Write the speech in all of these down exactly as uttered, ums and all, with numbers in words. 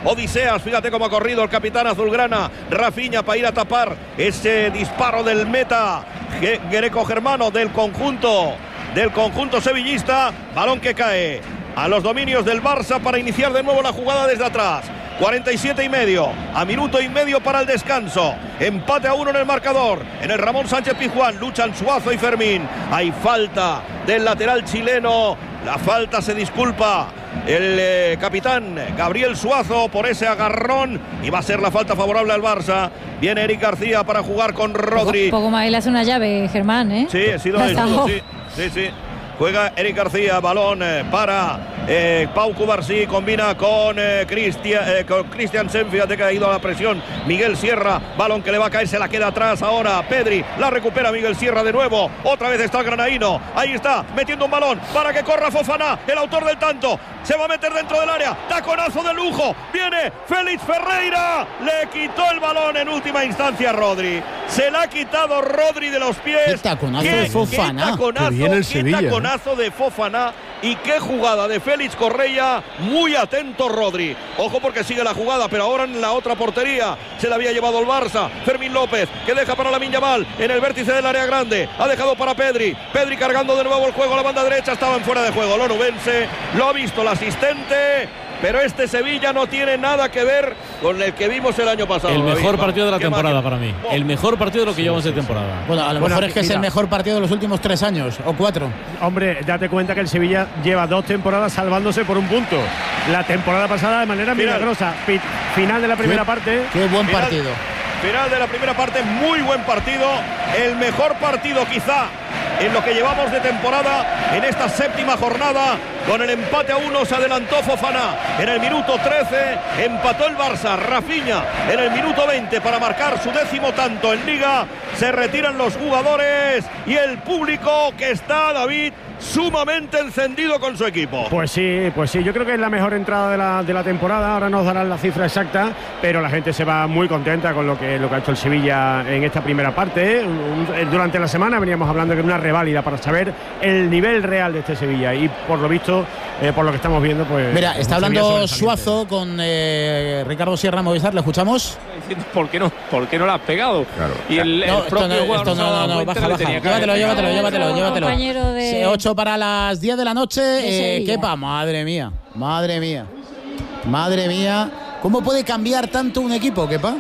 Odiseas, fíjate cómo ha corrido el capitán azulgrana, Rafinha, para ir a tapar ese disparo del meta greco-germano del conjunto, del conjunto sevillista. Balón que cae a los dominios del Barça para iniciar de nuevo la jugada desde atrás. cuarenta y siete y medio, a minuto y medio para el descanso. Empate a uno en el marcador. En el Ramón Sánchez Pizjuán luchan Suazo y Fermín. Hay falta del lateral chileno. La falta, se disculpa el eh, capitán Gabriel Suazo por ese agarrón, y va a ser la falta favorable al Barça. Viene Eric García para jugar con Rodri. Poco, poco más, él hace una llave, Germán, ¿eh? Sí, ha sido esto, sí, sí, sí. Juega Eric García, balón eh, para eh, Pau Cubarsí, combina con eh, Cristian eh, con Christiansen, fíjate que ha ido a la presión Miguel Sierra, balón que le va a caer, se la queda atrás ahora Pedri, la recupera Miguel Sierra de nuevo, otra vez está el granaíno, ahí está, metiendo un balón para que corra Fofana, el autor del tanto, se va a meter dentro del área, taconazo de lujo, viene Félix Ferreira, le quitó el balón en última instancia Rodri, se la ha quitado Rodri de los pies. Qué taconazo de Fofana, qué taconazo, que viene el Sevilla, qué taconazo de Fofana y qué jugada de Félix Correia, muy atento Rodri, ojo porque sigue la jugada, pero ahora en la otra portería se la había llevado el Barça, Fermín López, que deja para Lamine Yamal en el vértice del área grande, ha dejado para Pedri, Pedri cargando de nuevo el juego a la banda derecha, estaba en fuera de juego, lo nubense, lo ha visto el asistente, pero este Sevilla no tiene nada que ver con el que vimos el año pasado. El mejor David, partido de la qué temporada máquina. para mí. El mejor partido de lo que sí, llevamos sí, de temporada. Bueno, a lo bueno, mejor es que mira, es el mejor partido de los últimos tres años o cuatro. Hombre, date cuenta que el Sevilla lleva dos temporadas salvándose por un punto. La temporada pasada de manera Final. milagrosa. Pi- final de la primera Qué- parte. Qué buen Final. partido. Final de la primera parte, muy buen partido, el mejor partido quizá en lo que llevamos de temporada en esta séptima jornada. Con el empate a uno se adelantó Fofana en el minuto trece, empató el Barça, Rafinha en el minuto veinte para marcar su décimo tanto en Liga. Se retiran los jugadores y el público que está, David, sumamente encendido con su equipo. Pues sí, pues sí, yo creo que es la mejor entrada de la, de la temporada. Ahora nos darán la cifra exacta, pero la gente se va muy contenta con lo que, lo que ha hecho el Sevilla en esta primera parte, ¿eh? Un- un- durante la semana veníamos hablando que era una reválida para saber el nivel real de este Sevilla, y por lo visto, eh, por lo que estamos viendo, pues... Mira, está un Sevilla hablando sobresaliente. Suazo con eh, Ricardo Sierra Movistar, ¿le escuchamos? Diciendo, ¿por qué no, por qué no la has pegado? Claro. Y el, el No, esto propio no, jugador esto se ha no, dado no, no, cuenta baja, que baja. tenía que haber Llévatelo, llévatelo, pegado. llévatelo, Nuestro llévatelo. compañero de- Sí, ocho para las diez de la noche. De Eh, Sevilla. Kepa, madre mía, madre mía, madre mía. ¿Cómo puede cambiar tanto un equipo, Kepa?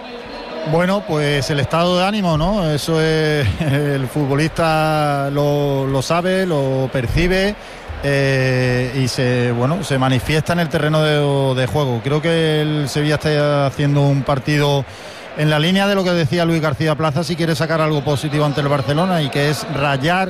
Bueno, pues el estado de ánimo, ¿no? Eso es, el futbolista lo, lo sabe, lo percibe eh, y se, bueno, se manifiesta en el terreno de, de juego. Creo que el Sevilla está haciendo un partido en la línea de lo que decía Luis García Plaza, si quiere sacar algo positivo ante el Barcelona, y que es rayar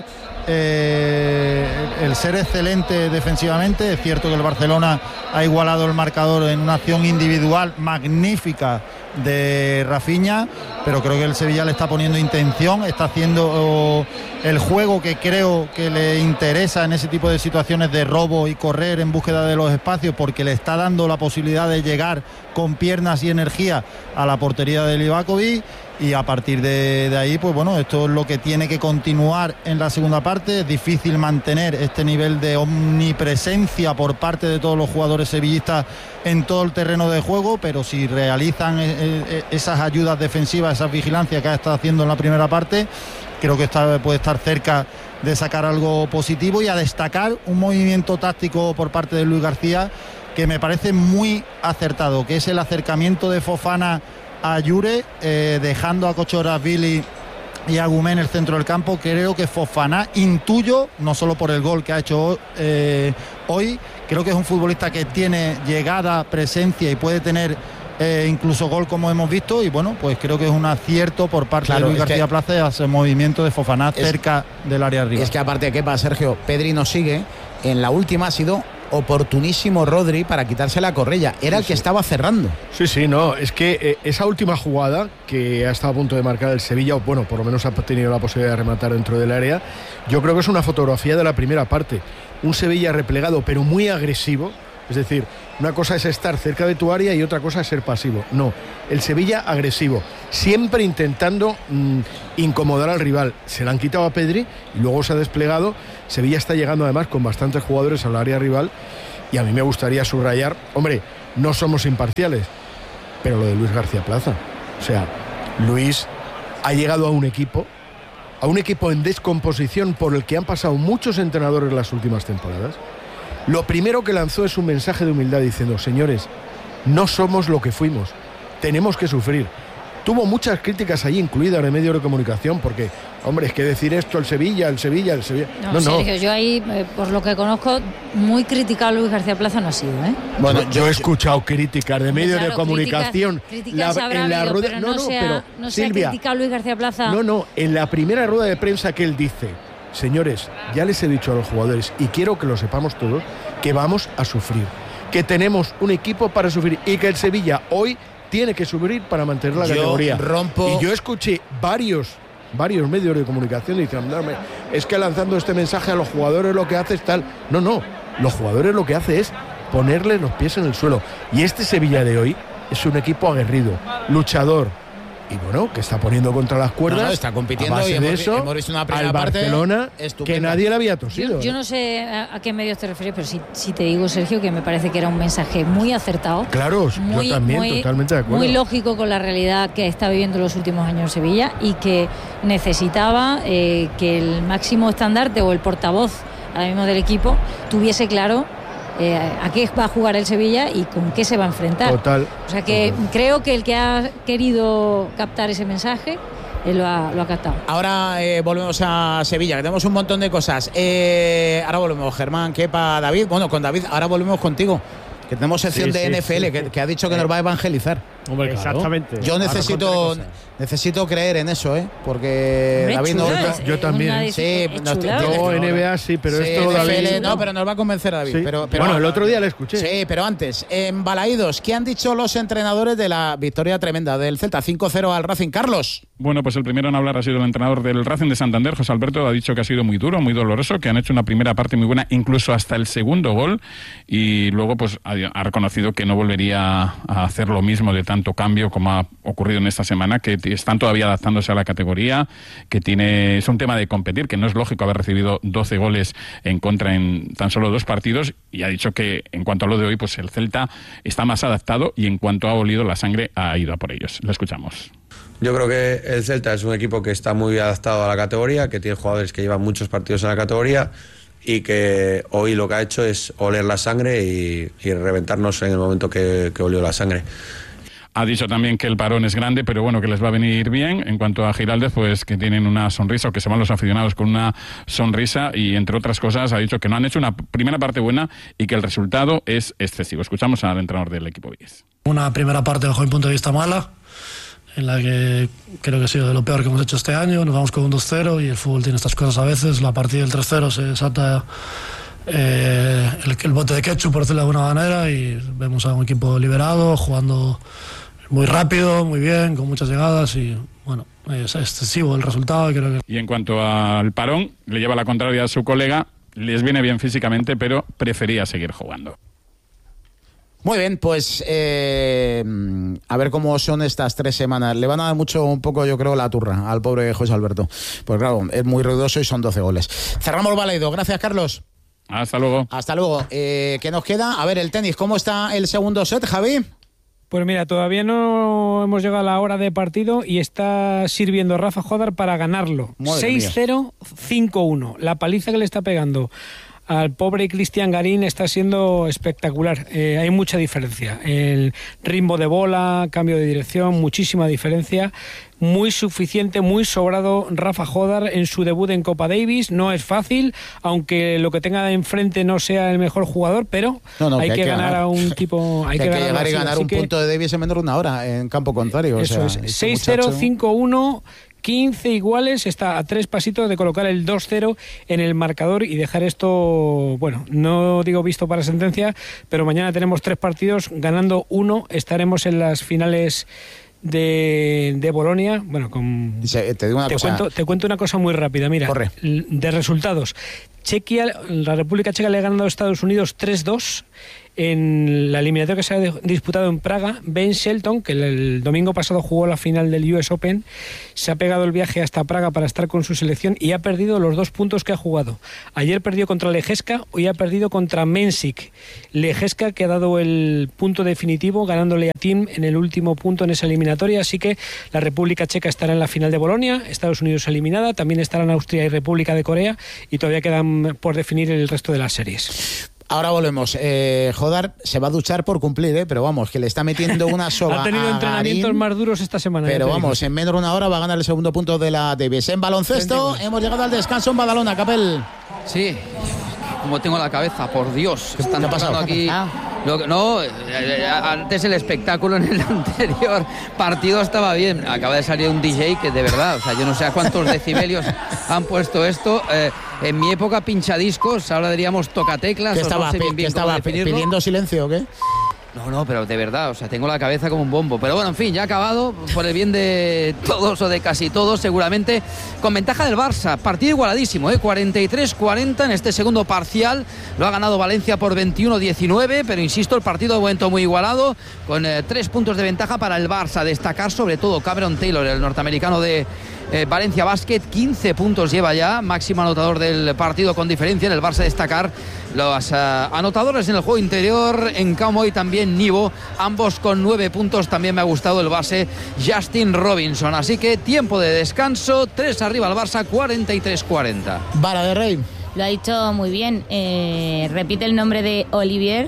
eh, el ser excelente defensivamente. Es cierto que el Barcelona ha igualado el marcador en una acción individual magnífica de Rafinha, pero creo que el Sevilla le está poniendo intención, está haciendo oh, el juego que creo que le interesa en ese tipo de situaciones de robo y correr en búsqueda de los espacios, porque le está dando la posibilidad de llegar con piernas y energía a la portería de Livakovic. Y a partir de, de ahí, pues bueno, esto es lo que tiene que continuar en la segunda parte. Es difícil mantener este nivel de omnipresencia por parte de todos los jugadores sevillistas en todo el terreno de juego, pero si realizan eh, eh, esas ayudas defensivas, esas vigilancias que ha estado haciendo en la primera parte, creo que está, puede estar cerca de sacar algo positivo. Y a destacar un movimiento táctico por parte de Luis García que me parece muy acertado, que es el acercamiento de Fofana a Yure, eh, dejando a Kochorazvili y a Gumé en el centro del campo. Creo que Fofana, intuyo, no solo por el gol que ha hecho eh, hoy, creo que es un futbolista que tiene llegada, presencia y puede tener eh, incluso gol, como hemos visto. Y bueno, pues creo que es un acierto por parte Claro, de Luis es García que- Plaza ese movimiento de Fofana Es- cerca del área arriba. Es que aparte de Kepa, Sergio, Pedri nos sigue. En la última ha sido oportunísimo Rodri para quitarse la Correia. Era el que estaba cerrando. Sí, sí, no, es que eh, esa última jugada que ha estado a punto de marcar el Sevilla, o bueno, por lo menos ha tenido la posibilidad de rematar dentro del área, yo creo que es una fotografía de la primera parte. Un Sevilla replegado, pero muy agresivo. Es decir, una cosa es estar cerca de tu área y otra cosa es ser pasivo. No, el Sevilla agresivo, siempre intentando mmm, incomodar al rival. Se la han quitado a Pedri y luego se ha desplegado. Sevilla está llegando además con bastantes jugadores al área rival, y a mí me gustaría subrayar, hombre, no somos imparciales. Pero lo de Luis García Plaza, o sea, Luis ha llegado a un equipo, a un equipo en descomposición por el que han pasado muchos entrenadores las últimas temporadas. Lo primero que lanzó es un mensaje de humildad diciendo, señores, no somos lo que fuimos, tenemos que sufrir. Tuvo muchas críticas allí, incluidas en el medio de comunicación, porque, hombre, es que decir esto, el Sevilla, el Sevilla, el Sevilla... No, no, Sergio, no. yo ahí, eh, por lo que conozco, muy criticado Luis García Plaza no ha sido, ¿eh? Bueno, yo, yo he escuchado críticas de medios claro, de comunicación. Críticas, críticas en la habido, rueda... No, no, no, sea, pero, no se Silvia, ha criticado Luis García Plaza... No, no, en la primera rueda de prensa que él dice, señores, ya les he dicho a los jugadores, y quiero que lo sepamos todos, que vamos a sufrir, que tenemos un equipo para sufrir, y que el Sevilla hoy tiene que subir para mantener la yo categoría. Rompo... Y yo escuché varios, varios medios de comunicación diciendo, es que lanzando este mensaje a los jugadores lo que hace es tal. No, no, los jugadores lo que hace es ponerle los pies en el suelo. Y este Sevilla de hoy es un equipo aguerrido, luchador. Y bueno, que está poniendo contra las cuerdas. No, no, está compitiendo a base y hemos, de eso, hemos visto una primera al parte Barcelona estupenda. Que nadie le había tosido. Yo, yo no sé a, a qué medios te refieres, pero sí, sí te digo, Sergio, que me parece que era un mensaje muy acertado. Claro, muy, yo también, muy, totalmente de acuerdo. Muy lógico con la realidad que está viviendo los últimos años Sevilla y que necesitaba eh, que el máximo estandarte o el portavoz ahora mismo del equipo tuviese claro Eh, a qué va a jugar el Sevilla y con qué se va a enfrentar. Total. O sea que total. creo que el que ha querido captar ese mensaje eh, lo, ha, lo ha captado. Ahora eh, volvemos a Sevilla, que tenemos un montón de cosas. Eh, ahora volvemos, Germán, Kepa, David. Bueno, con David, ahora volvemos contigo, que tenemos sección sí, de sí, N F L, sí, que, sí. que ha dicho que nos va a evangelizar. Hombre, exactamente. Yo necesito necesito creer en eso, ¿eh? Porque Hombre, David no. chula, yo- yo es también. una Sí, decisión- es no, chula. Yo N B A sí, pero Sí, esto N F L, David... no, pero nos va a convencer David. Sí. Pero, pero, bueno, el otro día le escuché. Sí, pero antes, en Balaídos, ¿qué han dicho los entrenadores de la victoria tremenda del Celta? cinco cero al Racing. Carlos. Bueno, pues el primero en hablar ha sido el entrenador del Racing de Santander, José Alberto. Ha dicho que ha sido muy duro, muy doloroso, que han hecho una primera parte muy buena, incluso hasta el segundo gol, y luego pues ha, ha reconocido que no volvería a hacer lo mismo de tanto cambio como ha ocurrido en esta semana, que están todavía adaptándose a la categoría, que tiene es un tema de competir, que no es lógico haber recibido doce goles en contra en tan solo dos partidos, y ha dicho que en cuanto a lo de hoy, pues el Celta está más adaptado y en cuanto ha olido la sangre ha ido a por ellos. Lo escuchamos. Yo creo que el Celta es un equipo que está muy adaptado a la categoría, que tiene jugadores que llevan muchos partidos en la categoría y que hoy lo que ha hecho es oler la sangre y, y reventarnos en el momento que, que olió la sangre. Ha dicho también que el parón es grande, pero bueno, que les va a venir bien. En cuanto a Giraldez, pues que tienen una sonrisa, o que se van los aficionados con una sonrisa, y entre otras cosas ha dicho que no han hecho una primera parte buena y que el resultado es excesivo. Escuchamos al entrenador del equipo diez. Una primera parte bajo mi punto de vista mala, en la que creo que ha sido de lo peor que hemos hecho este año. Nos vamos con un dos cero y el fútbol tiene estas cosas a veces. La partida del tres cero se salta eh, el, el bote de ketchup, por decirlo de alguna manera, y vemos a un equipo liberado, jugando muy rápido, muy bien, con muchas llegadas, y bueno, es excesivo el resultado. Creo que... Y en cuanto al parón, le lleva la contraria a su colega. Les viene bien físicamente, pero prefería seguir jugando. Muy bien, pues eh, a ver cómo son estas tres semanas. Le van a dar mucho, un poco, yo creo, la turra al pobre José Alberto. Pues claro, es muy ruidoso y son doce goles. Cerramos Balaido. Gracias, Carlos. Hasta luego. Hasta luego. Eh, ¿Qué nos queda? A ver, el tenis. ¿Cómo está el segundo set, Javi? Pues mira, todavía no hemos llegado a la hora de partido y está sirviendo Rafa Jodar para ganarlo. seis cero, cinco uno. La paliza que le está pegando al pobre Cristian Garín está siendo espectacular. Eh, hay mucha diferencia. El ritmo de bola, cambio de dirección, muchísima diferencia. Muy suficiente, muy sobrado Rafa Jodar en su debut en Copa Davis. No es fácil, aunque lo que tenga enfrente no sea el mejor jugador, pero no, no, hay, que que hay que ganar, ganar a un tipo. Hay que, que, hay que ganar llegar y así, ganar así un que, punto de Davis en menos de una hora en campo contrario. Eso o sea, es. seis cero, muchacho... cinco uno. quince iguales, está a tres pasitos de colocar el dos cero en el marcador y dejar esto, bueno, no digo visto para sentencia, pero mañana tenemos tres partidos, ganando uno, estaremos en las finales de, de Bolonia. Bueno, con, Dice, te digo una te cosa. Cuento, te cuento una cosa muy rápida, mira, Corre. de resultados. Chequia, la República Checa le ha ganado a Estados Unidos tres dos. En la eliminatoria que se ha disputado en Praga, Ben Shelton, que el, el domingo pasado jugó la final del U S Open, se ha pegado el viaje hasta Praga para estar con su selección y ha perdido los dos puntos que ha jugado. Ayer perdió contra Lejeska, hoy ha perdido contra Mensik. Lejeska que ha dado el punto definitivo ganándole a Thiem en el último punto en esa eliminatoria, así que la República Checa estará en la final de Bolonia, Estados Unidos eliminada, también estarán Austria y República de Corea y todavía quedan por definir el resto de las series. Ahora volvemos. Eh, Jodar se va a duchar por cumplir, ¿eh? Pero vamos, que le está metiendo una soga. Ha tenido a entrenamientos Garín, más duros esta semana. Pero vamos, en menos de una hora va a ganar el segundo punto de la Davis. En baloncesto hemos llegado al descanso en Badalona, Capel. Sí, como tengo la cabeza, por Dios. Están ¿Qué ha pasado? aquí. Lo que, no, eh, eh, antes el espectáculo en el anterior partido estaba bien. Acaba de salir un D J que de verdad, o sea, yo no sé a cuántos decibelios han puesto esto. Eh, en mi época pinchadiscos, ahora diríamos tocateclas. ¿Qué estaba, no sé bien ¿qué estaba pidiendo silencio o qué? No, no, pero de verdad, o sea, tengo la cabeza como un bombo. Pero bueno, en fin, ya ha acabado, por el bien de todos o de casi todos, seguramente, con ventaja del Barça. Partido igualadísimo, ¿eh? cuarenta y tres cuarenta en este segundo parcial. Lo ha ganado Valencia por veintiuno diecinueve, pero insisto, el partido de momento muy igualado, con eh, tres puntos de ventaja para el Barça. Destacar sobre todo Cameron Taylor, el norteamericano de Eh, Valencia Basket, quince puntos lleva ya, máximo anotador del partido con diferencia. En el Barça destacar los uh, anotadores en el juego interior, en Camo y también Nivo, ambos con nueve puntos. También me ha gustado el base Justin Robinson. Así que tiempo de descanso, tres arriba el Barça, cuarenta y tres cuarenta. Vara de Rey. Lo ha dicho muy bien. Eh, repite el nombre de Olivier.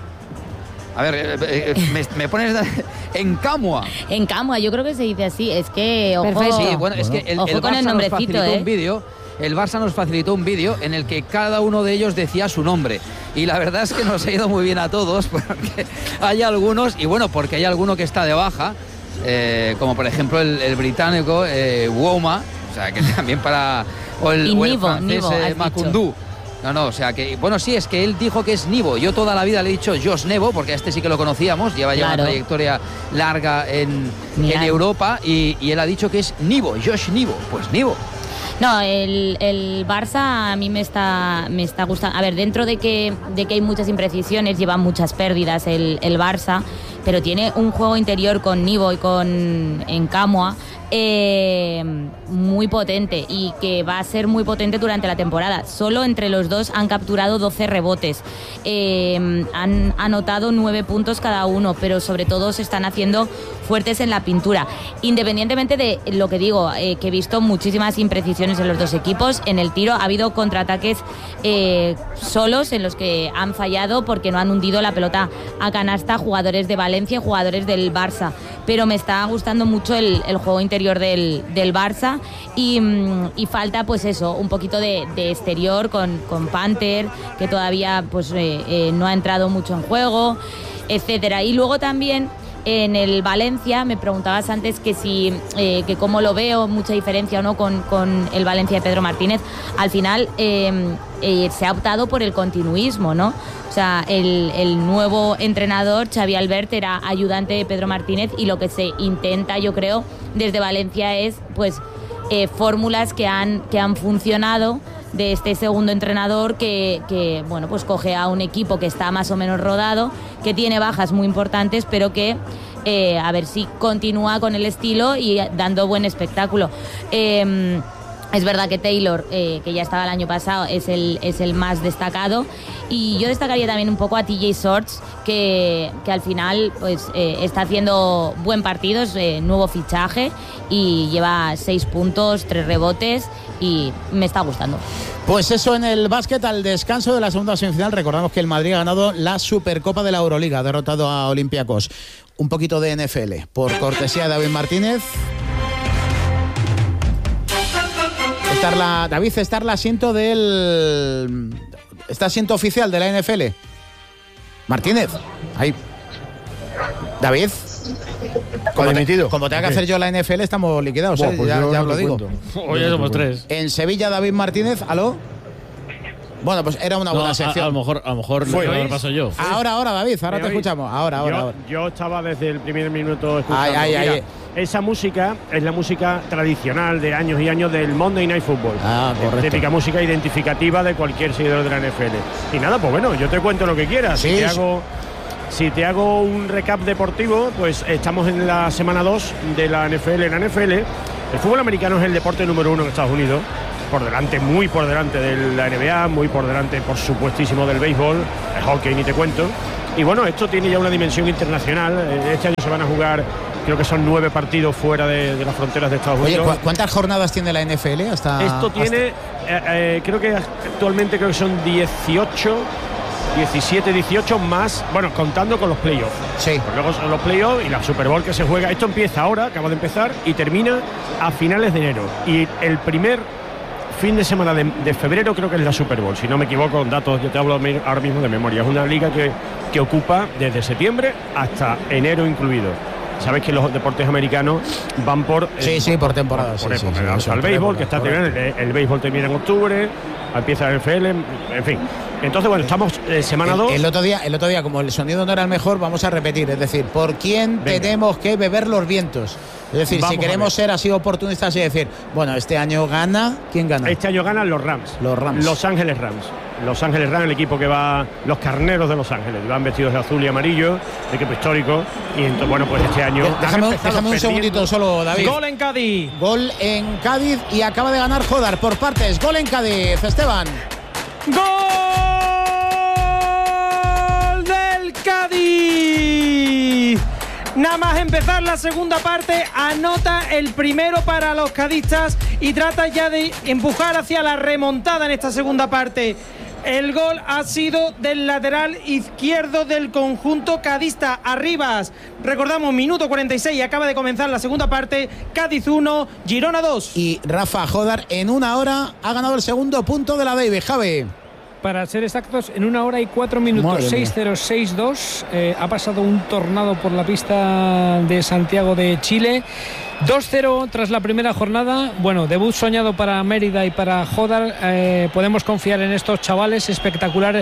A ver, eh, eh, me, me pones en Camua. En Camua, yo creo que se dice así. Es que, ojo, Perfecto. Sí, bueno, es que el, ojo el con Barça el nombrecito, nos facilitó ¿eh? un vídeo. El Barça nos facilitó un vídeo en el que cada uno de ellos decía su nombre. Y la verdad es que nos ha ido muy bien a todos, porque hay algunos, y bueno, porque hay alguno que está de baja, eh, como por ejemplo el, el británico eh, Woma, o sea, que también para... O el, y o el Nivo, francés Nivo, eh, Macundú. No, no, o sea que, bueno, sí, es que él dijo que es Nivo. Yo toda la vida le he dicho Josh Nevo, porque a este sí que lo conocíamos, lleva ya Claro. una trayectoria larga en, en Europa, y, y él ha dicho que es Nivo, Josh Nivo. Pues Nivo. No, el, el Barça a mí me está, me está gustando. A ver, dentro de que, de que hay muchas imprecisiones, lleva muchas pérdidas el, el Barça, pero tiene un juego interior con Nivo y con Encamua eh, muy potente, y que va a ser muy potente durante la temporada. Solo entre los dos han capturado doce rebotes, eh, han anotado nueve puntos cada uno, pero sobre todo se están haciendo fuertes en la pintura. Independientemente de lo que digo, eh, que he visto muchísimas imprecisiones en los dos equipos. En el tiro ha habido contraataques eh, solos en los que han fallado porque no han hundido la pelota a canasta jugadores de Valencia y jugadores del Barça. Pero me está gustando mucho el, el juego interior del, del Barça, y, y falta pues eso, un poquito de, de exterior con, con Panther, que todavía pues eh, eh, no ha entrado mucho en juego, etcétera. Y luego también en el Valencia, me preguntabas antes que si eh, que cómo lo veo, mucha diferencia o no con, con el Valencia de Pedro Martínez. Al final eh, eh, se ha optado por el continuismo, ¿no? O sea, el, el nuevo entrenador, Xavi Albert, era ayudante de Pedro Martínez, y lo que se intenta, yo creo, desde Valencia es pues eh, fórmulas que han, que han funcionado de este segundo entrenador, que, que bueno, pues coge a un equipo que está más o menos rodado, que tiene bajas muy importantes, pero que eh, a ver si continúa con el estilo y dando buen espectáculo. Eh, Es verdad que Taylor, eh, que ya estaba el año pasado, es el, es el más destacado, y yo destacaría también un poco a T J Shorts, que, que al final pues eh, está haciendo buen partido, es eh, nuevo fichaje, y lleva seis puntos, tres rebotes, y me está gustando. Pues eso en el básquet, al descanso de la segunda semifinal. Recordamos que el Madrid ha ganado la Supercopa de la Euroliga, ha derrotado a Olympiacos. Un poquito de N F L, por cortesía de David Martínez. Estar la, David, está el asiento del... ¿Está asiento oficial de la N F L? Martínez. Ahí. David. Como, te, como tenga que hacer yo la N F L, estamos liquidados, Buah, ¿eh? pues ya, yo ya no os lo te digo. Hoy ya somos tres. En Sevilla, David Martínez, ¿aló? Bueno, pues era una buena no, sección. A, a lo mejor, a lo mejor Fue, lo que pasó yo. Ahora, ahora, David, ahora te oís? escuchamos. Ahora, ahora, yo, ahora. Yo estaba desde el primer minuto escuchando. Ay, ay, Mira, ay. esa música es la música tradicional de años y años del Monday Night Football. Ah, correcto. Típica música identificativa de cualquier seguidor de la N F L. Y nada, pues bueno, yo te cuento lo que quieras. Sí, si, te sí. hago, si te hago un recap deportivo, pues estamos en la semana dos de la N F L. En la N F L, el fútbol americano es el deporte número uno en Estados Unidos. Por delante, muy por delante de la N B A, muy por delante, por supuestísimo, del béisbol, el hockey, ni te cuento. Y bueno, esto tiene ya una dimensión internacional. Este año se van a jugar, creo que son nueve partidos fuera de, de las fronteras de Estados Oye, Unidos. ¿cu ¿cuántas jornadas tiene la N F L hasta? Esto tiene, hasta... eh, eh, creo que actualmente creo que son dieciocho, diecisiete, dieciocho más, bueno, contando con los playoffs. Sí. Pues luego son los playoffs y la Super Bowl que se juega. Esto empieza ahora, acaba de empezar, y termina a finales de enero. Y el primer fin de semana de, de febrero creo que es la Super Bowl, si no me equivoco, datos, yo te hablo ahora mismo de memoria. Es una liga que, que ocupa desde septiembre hasta enero incluido. Sabes que los deportes americanos van por... Sí, eh, sí, por temporada. Por sí, época. sí, sí, O sea, el béisbol, época, que está correcto. terminando, el, el béisbol termina en octubre, empieza la N F L, en fin. Entonces, bueno, estamos eh, semana dos. El, el otro día, el otro día, como el sonido no era el mejor, vamos a repetir. Es decir, ¿por quién Venga. tenemos que beber los vientos? Es decir, Vamos si a queremos ver. ser así oportunistas y decir, bueno, este año gana, ¿quién gana? Este año ganan los Rams. Los Rams. Los Ángeles Rams. Los Ángeles Rams, el equipo que va, los carneros de Los Ángeles, van vestidos de azul y amarillo, el equipo histórico. Y entonces, bueno, pues este año. De- han déjame empezado déjame un perdiendo. segundito solo, David. Gol en Cádiz. Gol en Cádiz y acaba de ganar Jodar por partes. Gol en Cádiz, Esteban. ¡Gol del Cádiz! Nada más empezar la segunda parte, anota el primero para los cadistas y trata ya de empujar hacia la remontada en esta segunda parte. El gol ha sido del lateral izquierdo del conjunto cadista, Arribas. Recordamos, minuto cuarenta y seis, acaba de comenzar la segunda parte. Cádiz uno, Girona dos. Y Rafa Jodar en una hora ha ganado el segundo punto de la Davis. Javi. Para ser exactos, en una hora y cuatro minutos, Madre mía. seis cero seis dos. Eh, ha pasado un tornado por la pista de Santiago de Chile. dos cero tras la primera jornada. Bueno, debut soñado para Mérida y para Jodar. Eh, podemos confiar en estos chavales. Espectacular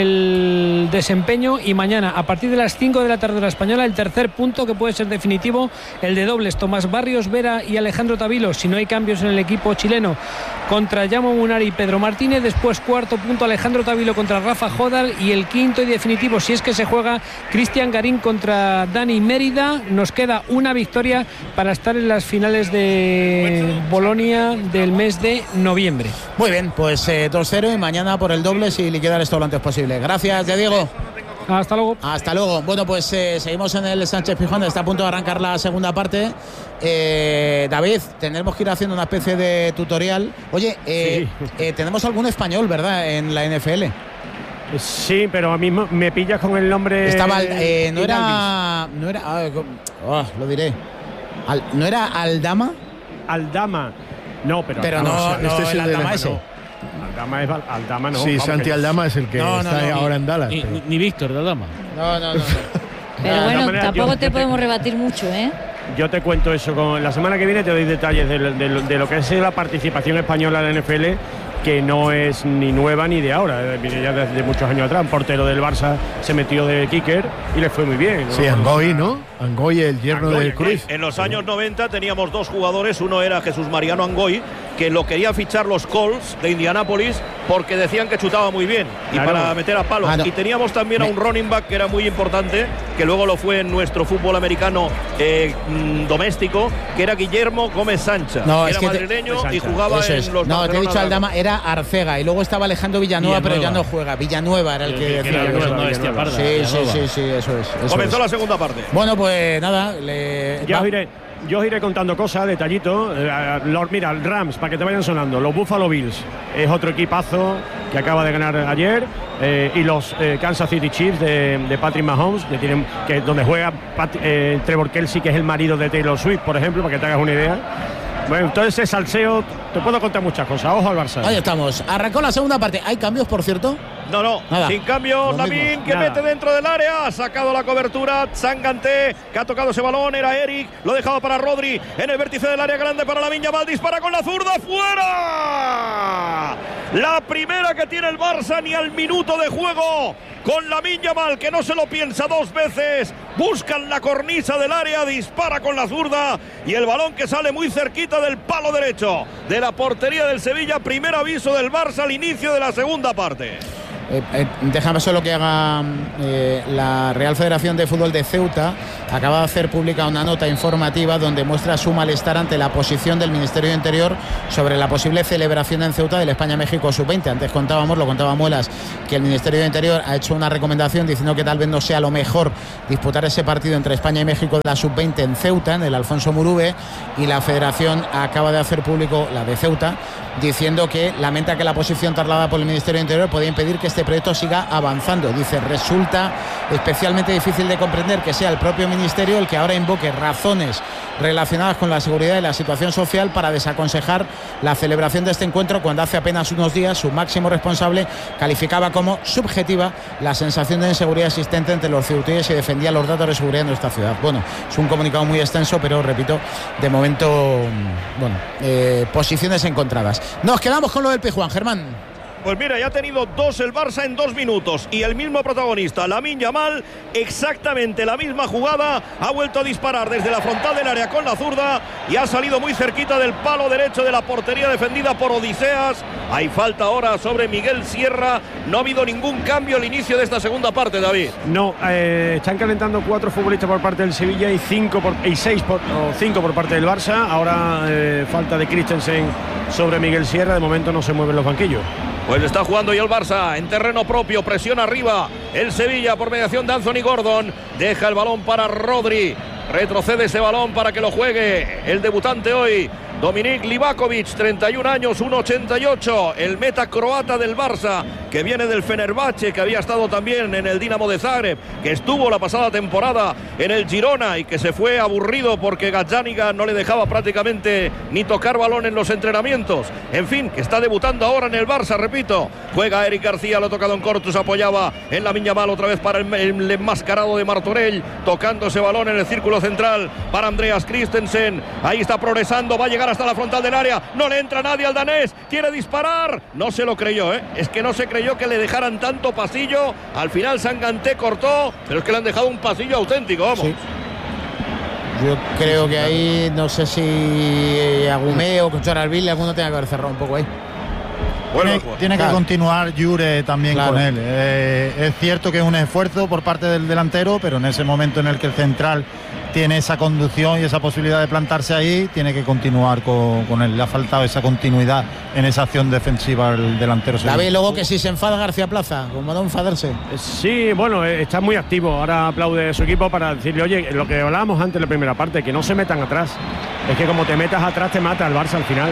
el desempeño. Y mañana, a partir de las cinco de la tarde de la española, el tercer punto que puede ser definitivo, el de dobles. Tomás Barrios, Vera y Alejandro Tavilo, si no hay cambios en el equipo chileno, contra Yamo Munari y Pedro Martínez. Después, cuarto punto, Alejandro Tavilo contra Rafa Jodar. Y el quinto y definitivo, si es que se juega, Cristian Garín contra Dani Mérida. Nos queda una victoria para estar en las finales de Bolonia del mes de noviembre. Muy bien, pues eh, dos cero y mañana por el doble y liquidar esto lo antes posible. Gracias, ya Diego. Hasta luego. Hasta luego. Bueno, pues eh, seguimos en el Sánchez Pizjuán. Está a punto de arrancar la segunda parte. Eh, David, tendremos que ir haciendo una especie de tutorial. Oye, eh, Sí. eh, tenemos algún español, ¿verdad?, en la N F L. Sí, pero a mí me pillas con el nombre. Estaba, eh, no Inalvis. era, no era, ah, oh, lo diré. Al- ¿No era Aldama? Aldama. No, pero. Pero Aldama, no, o sea, no este es el el de Aldama la- ese. no. Aldama es Val- Aldama, no. Sí, vamos, Santi que- Aldama es el que No, no, está no, ahora en Dallas. Ni, pero- ni- ni Víctor de Aldama. No, no, no. Pero De bueno, todas maneras, tampoco yo- te yo podemos rebatir mucho, ¿eh? Yo te cuento eso. Con la semana que viene te doy detalles de, de- de lo que es la participación española en la N F L, que no es ni nueva ni de ahora. eh, Viene ya desde muchos años atrás. Un portero del Barça se metió de kicker y le fue muy bien, ¿no? Sí, Angoy, ¿no? Angoy, el yerno Angoy, de Cruz. En los años noventa teníamos dos jugadores, uno era Jesús Mariano Angoy, que lo querían fichar los Colts de Indianápolis porque decían que chutaba muy bien y Claro. para meter a palos. Ah, no. Y teníamos también Me- a un running back que era muy importante, que luego lo fue en nuestro fútbol americano eh, mm, doméstico, que era Guillermo Gómez Sancha. No, que es era que te- madrileño Gómez y Sancha. jugaba Eso en es. los No, te he Barcelona dicho Dragons. Aldama, era Arcega y luego estaba Alejandro Villanueva, pero ya Villanueva. no juega. Villanueva era el que Que decía. era yo. una bestia parda, Sí, sí, Villanueva. sí, sí, eso es. eso Comenzó es. la segunda parte. Bueno, pues nada, le... Ya va- os iré, yo os iré contando cosas, detallitos. Eh, los, mira, el Rams, para que te vayan sonando. Los Buffalo Bills es otro equipazo que acaba de ganar ayer. Eh, y los eh, Kansas City Chiefs de, de Patrick Mahomes, que tienen, que, donde juega Pat- eh, Trevor Kelsey, que es el marido de Taylor Swift, por ejemplo, para que te hagas una idea. Bueno, entonces ese salseo, te puedo contar muchas cosas. Ojo al Barça. Ahí estamos. Arrancó la segunda parte. ¿Hay cambios, por cierto? No, no, Nada. sin cambio, Lo Lamin mismo. que Nada. mete dentro del área, ha sacado la cobertura, Sanganté, que ha tocado ese balón, era Eric, lo ha dejado para Rodri, en el vértice del área grande para Lamine Yamal, dispara con la zurda, ¡fuera! La primera que tiene el Barça ni al minuto de juego. Con Lamine Yamal, que no se lo piensa dos veces. Buscan la cornisa del área, dispara con la zurda. Y el balón que sale muy cerquita del palo derecho de la portería del Sevilla. Primer aviso del Barça al inicio de la segunda parte. Eh, eh, déjame solo que haga eh, la Real Federación de Fútbol de Ceuta acaba de hacer pública una nota informativa donde muestra su malestar ante la posición del Ministerio de Interior sobre la posible celebración en Ceuta del España-México sub veinte. Antes contábamos, lo contaba Muelas, que el Ministerio de Interior ha hecho una recomendación diciendo que tal vez no sea lo mejor disputar ese partido entre España y México de la sub veinte en Ceuta, en el Alfonso Murube, y la Federación acaba de hacer público, la de Ceuta, diciendo que lamenta que la posición trasladada por el Ministerio de Interior podía impedir que este proyecto siga avanzando. Dice, resulta especialmente difícil de comprender que sea el propio Ministerio el que ahora invoque razones relacionadas con la seguridad y la situación social para desaconsejar la celebración de este encuentro, cuando hace apenas unos días su máximo responsable calificaba como subjetiva la sensación de inseguridad existente entre los ceutíes y defendía los datos de seguridad en nuestra ciudad. Bueno, es un comunicado muy extenso, pero repito, de momento, bueno, eh, posiciones encontradas. Nos quedamos con lo del Pijuán, Germán. Pues mira, ya ha tenido dos el Barça en dos minutos y el mismo protagonista, Lamine Yamal, exactamente la misma jugada, ha vuelto a disparar desde la frontal del área con la zurda y ha salido muy cerquita del palo derecho de la portería defendida por Odiseas. Hay falta ahora sobre Miguel Sierra. No ha habido ningún cambio al inicio de esta segunda parte, David. No, eh, están calentando cuatro futbolistas por parte del Sevilla y cinco por, y seis por, o cinco por parte del Barça. Ahora eh, falta de Christensen sobre Miguel Sierra. De momento no se mueven los banquillos. Pues está jugando ya el Barça en terreno propio, presión arriba el Sevilla por mediación de Anthony Gordon, deja el balón para Rodri, retrocede ese balón para que lo juegue el debutante hoy, Dominik Livakovic, treinta y un años, uno ochenta y ocho, el meta croata del Barça, que viene del Fenerbahce, que había estado también en el Dinamo de Zagreb, que estuvo la pasada temporada en el Girona y que se fue aburrido porque Gazzaniga no le dejaba prácticamente ni tocar balón en los entrenamientos. En fin, que está debutando ahora en el Barça, repito. Juega Eric García, lo ha tocado en corto, se apoyaba en Lamine Yamal otra vez para el, el enmascarado de Martorell, tocando ese balón en el círculo central para Andreas Christensen. Ahí está progresando, va a llegar hasta la frontal del área, no le entra nadie al danés, quiere disparar, no se lo creyó, ¿eh? Es que no se creyó que le dejaran tanto pasillo, al final Sanganté cortó, pero es que le han dejado un pasillo auténtico, vamos. Sí. Yo creo que ahí, no sé si Agumé o Conchoralville, alguno tenga que haber cerrado un poco ahí. Tiene, tiene que claro. continuar Jure también claro. con él. Eh, es cierto que es un esfuerzo por parte del delantero, pero en ese momento en el que el central tiene esa conducción y esa posibilidad de plantarse ahí, tiene que continuar con, con él. Le ha faltado esa continuidad en esa acción defensiva al delantero. David, luego que si se enfada García Plaza, como no enfadarse. Sí, bueno, está muy activo. Ahora aplaude a su equipo para decirle, oye, lo que hablábamos antes en la primera parte, que no se metan atrás. Es que como te metas atrás te mata el Barça al final.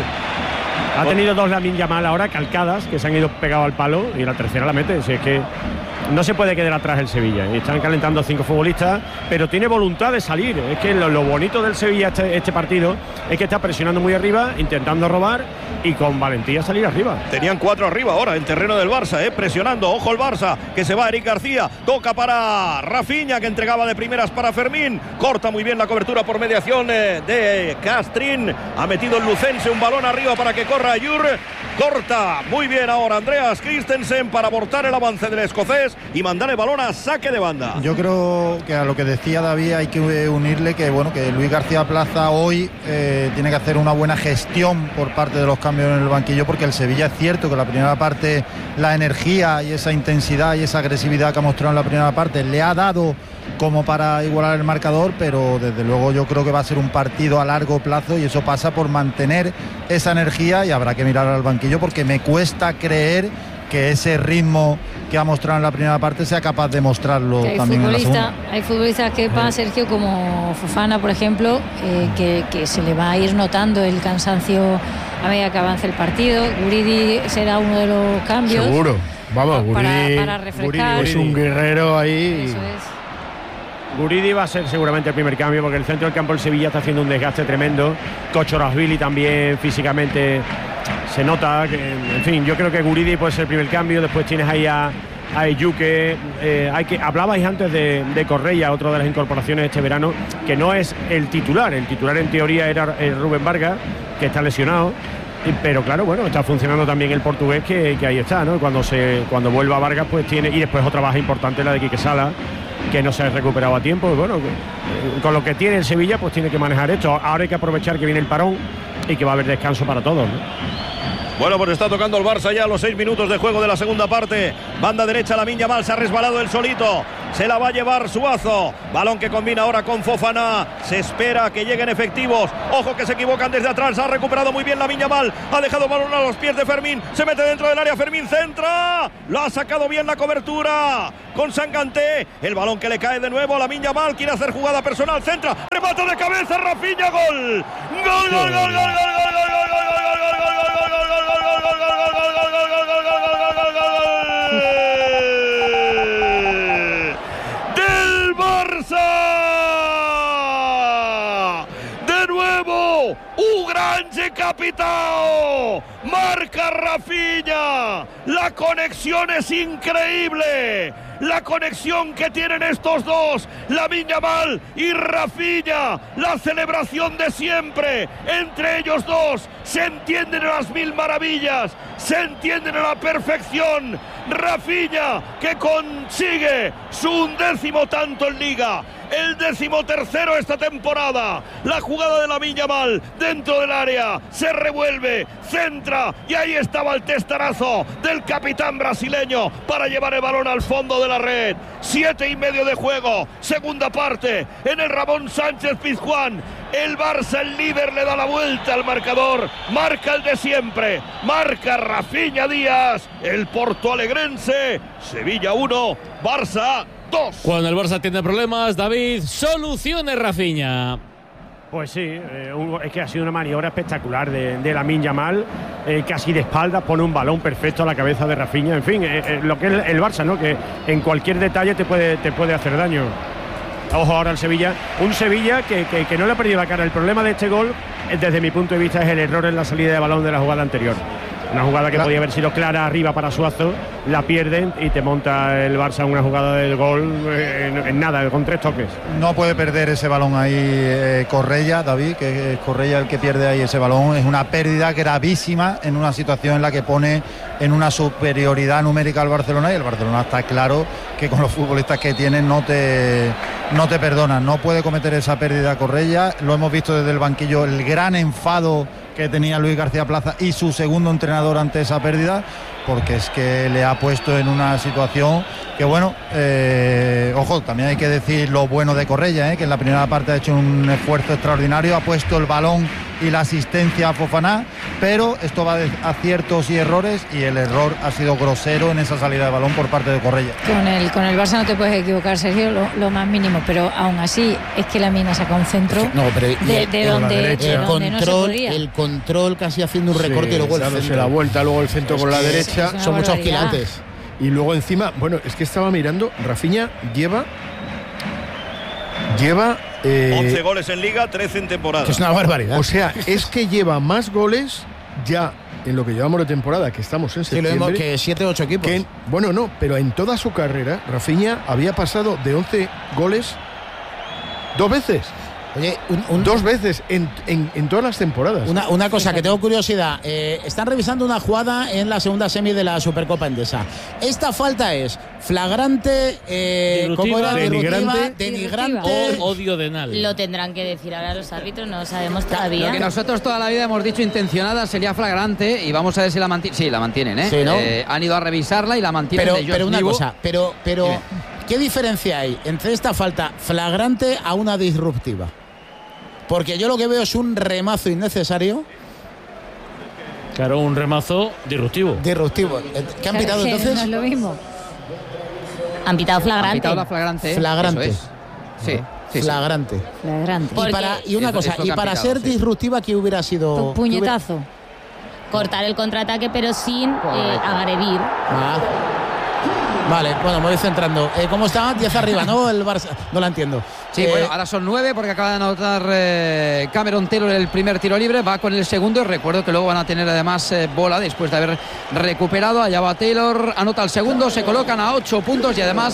Ha tenido dos Lamine Yamal ahora calcadas que se han ido pegado al palo y la tercera la mete. Si es que no se puede quedar atrás el Sevilla. Están calentando cinco futbolistas, pero tiene voluntad de salir. Es que lo, lo bonito del Sevilla este, este partido es que está presionando muy arriba, intentando robar y con valentía salir arriba. Tenían cuatro arriba ahora en terreno del Barça, ¿eh? Presionando. Ojo el Barça, que se va Eric García. Toca para Rafinha, que entregaba de primeras para Fermín. Corta muy bien la cobertura por mediación eh, de Castrín. Ha metido el lucense un balón arriba para que corra Ayur. Corta muy bien ahora Andreas Christensen para abortar el avance del escocés y mandar el balón a saque de banda. Yo creo que a lo que decía David hay que unirle que bueno que Luis García Plaza hoy eh, tiene que hacer una buena gestión por parte de los cambios en el banquillo, porque el Sevilla es cierto que la primera parte la energía y esa intensidad y esa agresividad que ha mostrado en la primera parte le ha dado como para igualar el marcador, pero desde luego yo creo que va a ser un partido a largo plazo y eso pasa por mantener esa energía y habrá que mirar al banquillo, porque me cuesta creer que ese ritmo que ha mostrado en la primera parte sea capaz de mostrarlo también en la segunda. Hay futbolistas que para Sergio, como Fofana, por ejemplo, eh, que, que se le va a ir notando el cansancio a medida que avance el partido. Guridi será uno de los cambios. Seguro, vamos, Guridi, para, para refrescar. Guridi es un guerrero ahí. Eso es. Guridi va a ser seguramente el primer cambio, porque el centro del campo del Sevilla está haciendo un desgaste tremendo. Kochorashvili también físicamente se nota que, en fin, yo creo que Guridi puede ser el primer cambio. Después tienes ahí a, a Eyuke, eh, hay que hablabais antes de, de Correia, otra de las incorporaciones de este verano, que no es el titular. El titular en teoría era el Rubén Vargas, que está lesionado. Pero claro, bueno, está funcionando también el portugués, que, que ahí está, ¿no? Cuando se cuando vuelva Vargas, pues tiene, y después otra baja importante, la de Quique Sala, que no se ha recuperado a tiempo. Y bueno, que, con lo que tiene el Sevilla, pues tiene que manejar esto. Ahora hay que aprovechar que viene el parón y que va a haber descanso para todos, ¿no? Bueno, pues está tocando el Barça ya a los seis minutos de juego de la segunda parte. Banda derecha, Lamine Yamal se ha resbalado el solito. Se la va a llevar Suazo. Balón que combina ahora con Fofana. Se espera que lleguen efectivos. Ojo que se equivocan desde atrás. Ha recuperado muy bien Lamine Yamal. Ha dejado balón a los pies de Fermín. Se mete dentro del área. Fermín centra. Lo ha sacado bien la cobertura con Sanganté. El balón que le cae de nuevo a Lamine Yamal. Quiere hacer jugada personal. Centra. Remate de cabeza. Rafinha. Gol. Gol, gol, gol, gol, gol, gol, gol, gol, gol. Del Barça, de nuevo un grande capitao, marca Rafinha, la conexión es increíble. La conexión que tienen estos dos, Lamine Yamal y Rafinha, la celebración de siempre entre ellos dos, se entienden a las mil maravillas, se entienden a la perfección. Rafinha, que consigue su undécimo tanto en Liga, el décimo tercero esta temporada. La jugada de Lamine Yamal dentro del área, se revuelve, centra, y ahí estaba el testarazo del capitán brasileño para llevar el balón al fondo de la red. Siete y medio de juego, segunda parte, en el Ramón Sánchez Pizjuán. El Barça, el líder, le da la vuelta al marcador. Marca el de siempre, marca Rafinha Díaz, el portoalegrense. Sevilla uno, Barça dos. Cuando el Barça tiene problemas, David, soluciones Rafinha. Pues sí, eh, un, es que ha sido una maniobra espectacular de, de Lamine Yamal, eh, casi de espaldas, pone un balón perfecto a la cabeza de Rafinha. En fin, eh, eh, lo que es el, el Barça, ¿no? Que en cualquier detalle te puede, te puede hacer daño. Ojo ahora el Sevilla, un Sevilla que, que, que no le ha perdido la cara. El problema de este gol, desde mi punto de vista, es el error en la salida de balón de la jugada anterior. Una jugada que podía haber sido clara arriba para Suazo, la pierden y te monta el Barça una jugada del gol en, en nada, con tres toques. No puede perder ese balón ahí eh, Correia, David, que es Correia el que pierde ahí ese balón. Es una pérdida gravísima en una situación en la que pone en una superioridad numérica al Barcelona, y el Barcelona está claro que con los futbolistas que tiene no te, no te perdonan. No puede cometer esa pérdida Correia. Lo hemos visto desde el banquillo, el gran enfado que tenía Luis García Plaza y su segundo entrenador ante esa pérdida, porque es que le ha puesto en una situación que, bueno, eh, ojo, también hay que decir lo bueno de Correia, eh, que en la primera parte ha hecho un esfuerzo extraordinario, ha puesto el balón y la asistencia a Fofana, pero esto va de aciertos y errores, y el error ha sido grosero en esa salida de balón por parte de Correia. Con el, con el Barça no te puedes equivocar, Sergio, lo, lo más mínimo, pero aún así es que la mina saca un centro no, pero de, el, de donde, derecha, de el donde control, no se podría. El control casi haciendo un recorte, sí, y luego el centro. la vuelta, luego el centro es con la derecha. Es son muchos barbaridad. quilates. Y luego encima, bueno, es que estaba mirando, Rafinha lleva lleva eh, once goles en Liga, trece en temporada. Es una barbaridad. O sea, es que lleva más goles ya en lo que llevamos de temporada, que estamos en septiembre. Sí, lo vemos que siete ocho equipos. Que en, bueno, no, pero en toda su carrera, Rafinha había pasado de once goles dos veces. Oye, un, un, dos veces en, en, en todas las temporadas. Una, una cosa que tengo curiosidad. Eh, están revisando una jugada en la segunda semi de la Supercopa Endesa. Esta falta es flagrante, eh, ¿cómo era? Denigrante, denigrante. O odio de nadie. Lo tendrán que decir ahora los árbitros, no lo sabemos todavía. Lo que nosotros toda la vida hemos dicho intencionada sería flagrante, y vamos a ver si la mantienen. Sí, la mantienen, ¿eh? Sí, ¿no? eh han ido a revisarla y la mantienen. Pero, de pero una Nivo. cosa, pero, pero ¿qué diferencia hay entre esta falta flagrante a una disruptiva? Porque yo lo que veo es un remazo innecesario. Claro, un remazo disruptivo. Disruptivo. ¿Qué han pitado entonces? No es lo mismo. Han pitado flagrante. Han pitado la flagrante. Flagrante. Eso es. Sí, sí, flagrante. Flagrante. Y, para, y una es- cosa, es lo y que han para pitado, ser sí. disruptiva, ¿qué hubiera sido? Un puñetazo. Cortar el contraataque, pero sin eh, agredir. Ah. Vale, bueno, me voy centrando. Eh, ¿Cómo está? diez arriba, ¿no? El Barça. No la entiendo. Sí, Eh, bueno, ahora son nueve porque acaba de anotar eh, Cameron Taylor el primer tiro libre, va con el segundo, y recuerdo que luego van a tener además eh, bola después de haber recuperado. Allá va Taylor, anota el segundo, se colocan a ocho puntos y además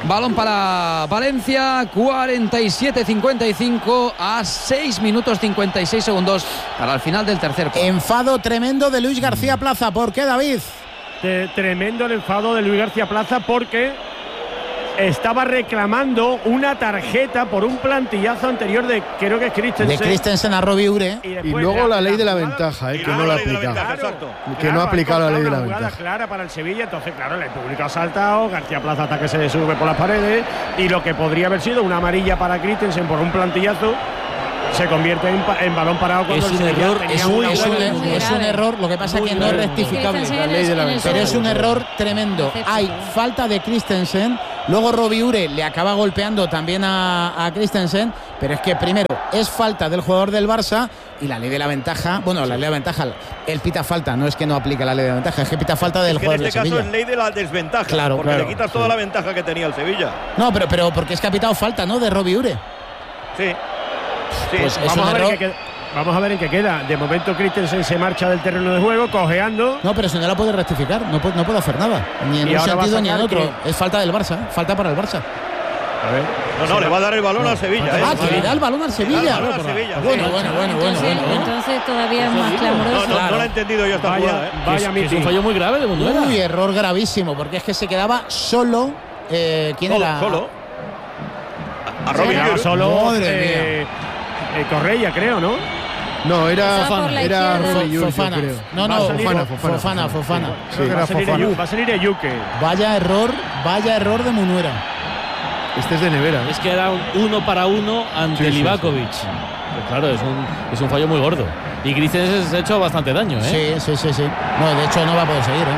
Balón para Valencia, cuarenta y siete cincuenta y cinco a seis minutos cincuenta y seis segundos para el final del tercer cuarto. Enfado tremendo de Luis García Plaza. ¿Por qué, David? De, tremendo el enfado de Luis García Plaza porque estaba reclamando una tarjeta por un plantillazo anterior de, creo que es Christensen. De Christensen a Robbie Ure. Y, y luego la, la ley de la ventaja, eh, que no la ha aplicado. Claro, que claro, no ha aplicado la ley de la una jugada ventaja. clara para el Sevilla, entonces claro, el público ha saltado, García Plaza hasta que se sube por las paredes y lo que podría haber sido una amarilla para Christensen por un plantillazo se convierte en, en balón parado cuando es el un Sevilla error, tenía Es un, una es, un, buena- es un error, lo que pasa es que no es rectificable. Christensen La ley de la en el ventaja. Pero es un segundo. error tremendo. Hay falta de Christensen, luego Robbie Ure le acaba golpeando también a, a Christensen, pero es que primero es falta del jugador del Barça y la ley de la ventaja, bueno, la ley de la ventaja, él pita falta, no es que no aplique la ley de la ventaja, es que pita falta del Es que en jugador este del caso Sevilla. es ley de la desventaja. Claro, porque claro, le quitas toda sí. la ventaja que tenía el Sevilla. No, pero, pero porque es que ha pitado falta, ¿no? De Robbie Ure. Sí. Sí. Pues es Vamos un a, ver en error. qué queda, vamos a ver en qué queda. De momento Christensen se marcha del terreno de juego, cojeando. No, pero si no la puede rectificar, no puede, no puede hacer nada, ni en Y un ahora va a sentido ni en sacar otro. que- Es falta del Barça, falta para el Barça. A ver. No, no, le va a dar el balón al Sevilla. Ah, ¿eh? que le da el balón al Sevilla. Le da el balón al Sevilla, Bueno, sí. bueno, bueno, bueno, Entonces, bueno, bueno. entonces todavía es más No, clamoroso. no, no la he entendido yo esta Vaya, jugada. ¿eh? vaya que es, que es un mitin. fallo muy grave de Munduera. Uy, error gravísimo, porque es que se quedaba solo. Eh, ¿Quién Solo, era? solo. A, a Se Robin quedaba Giroud. solo Madre eh, eh, Correia, creo, ¿no? No, era Estaba por la era izquierda. Robbie Ure, yo Fofana. creo. No, no, Va a salir- Fofana, Fofana, Fofana, Fofana. Sí, va, a era salir Fofana. Eyu- va a salir Eyuke. Vaya error, vaya error de Munuera. Este es de Nevera. ¿eh? Es que era un uno para uno ante Sí, sí, Livakovic. Pues claro, es un, es un fallo muy gordo. Y Christensen se ha hecho bastante daño, ¿eh? Sí, sí, sí, sí. No, de hecho no va a poder seguir, ¿eh?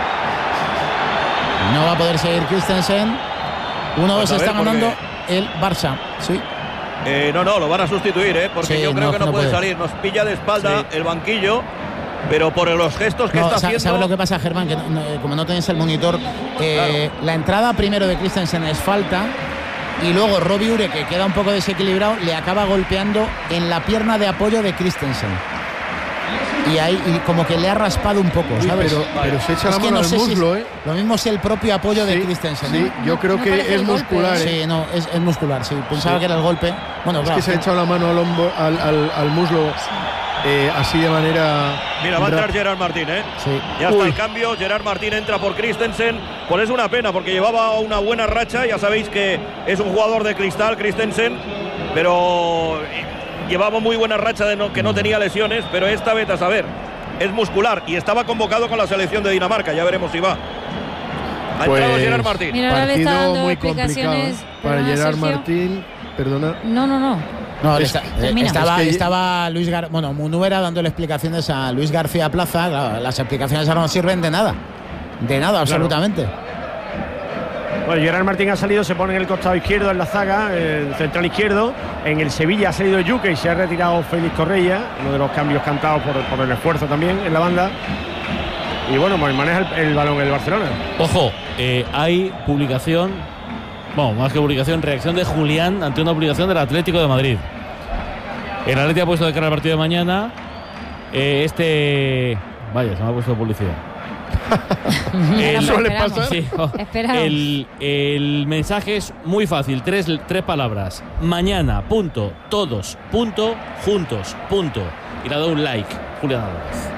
No va a poder seguir Christensen. uno dos Pues a ver, está ganando porque- el Barça. Sí. Eh, no, no, lo van a sustituir, ¿eh? Porque Sí, yo creo no, que no, no puede puede. salir. Nos pilla de espalda el banquillo, pero por los gestos que No, está sa- haciendo. ¿Sabes lo que pasa, Germán? Que no- no, como no tenéis el monitor, eh, la entrada primero de Christensen es falta y luego Robbie Ure, que queda un poco desequilibrado, le acaba golpeando en la pierna de apoyo de Christensen. Y ahí y como que le ha raspado un poco, Uy, ¿sabes? pero, pero se echa Es la que mano no al sé si muslo, es- ¿eh? Lo mismo es el propio apoyo de Sí, Christensen. sí, ¿eh? yo creo No que parece es el golpe, muscular, ¿eh? Sí, no, es, es muscular, sí. Pensaba Sí. que era el golpe. Bueno, Es claro. que se ha echado la mano al, hombro- al, al, al muslo eh, así de manera. Mira, va a entrar ra- Gerard Martín, ¿eh? Sí. Ya está Uy. el cambio. Gerard Martín entra por Christensen. Pues es una pena porque llevaba una buena racha. Ya sabéis que es un jugador de cristal, Christensen. Pero eh, llevaba muy buena racha de no, que no tenía lesiones. Pero esta vez a saber, es muscular y estaba convocado con la selección de Dinamarca. Ya veremos si va. Ha entrado Pues, Gerard Martín. Mira, ahora le está Partido dando muy complicado explicaciones. ¿eh? para Perdona, Gerard Sergio. Martín. Perdona. No, no, no. No, Es- está- termina. estaba, Es que- estaba Luis Gar bueno, Munuera dándole explicaciones a Luis García Plaza. Claro, las explicaciones ahora no sirven de nada. De nada, absolutamente. Bueno, Gerard Martín ha salido, se pone en el costado izquierdo en la zaga, el central izquierdo. En el Sevilla ha salido Yuke y se ha retirado Félix Correia, uno de los cambios cantados por, por el esfuerzo también en la banda. Y bueno, pues maneja el, el balón el Barcelona. Ojo, eh, hay publicación, bueno, más que publicación, reacción de Julián ante una publicación del Atlético de Madrid. El Atlético ha puesto de cara al partido de mañana. Eh, este. Vaya, se me ha puesto publicidad. Era El- para suele esperamos. pasar. Sí, oh. Esperamos. el, el mensaje es muy fácil, tres, tres palabras. Mañana, punto, todos, punto, juntos, punto. Y le ha dado un like, Julián Álvarez.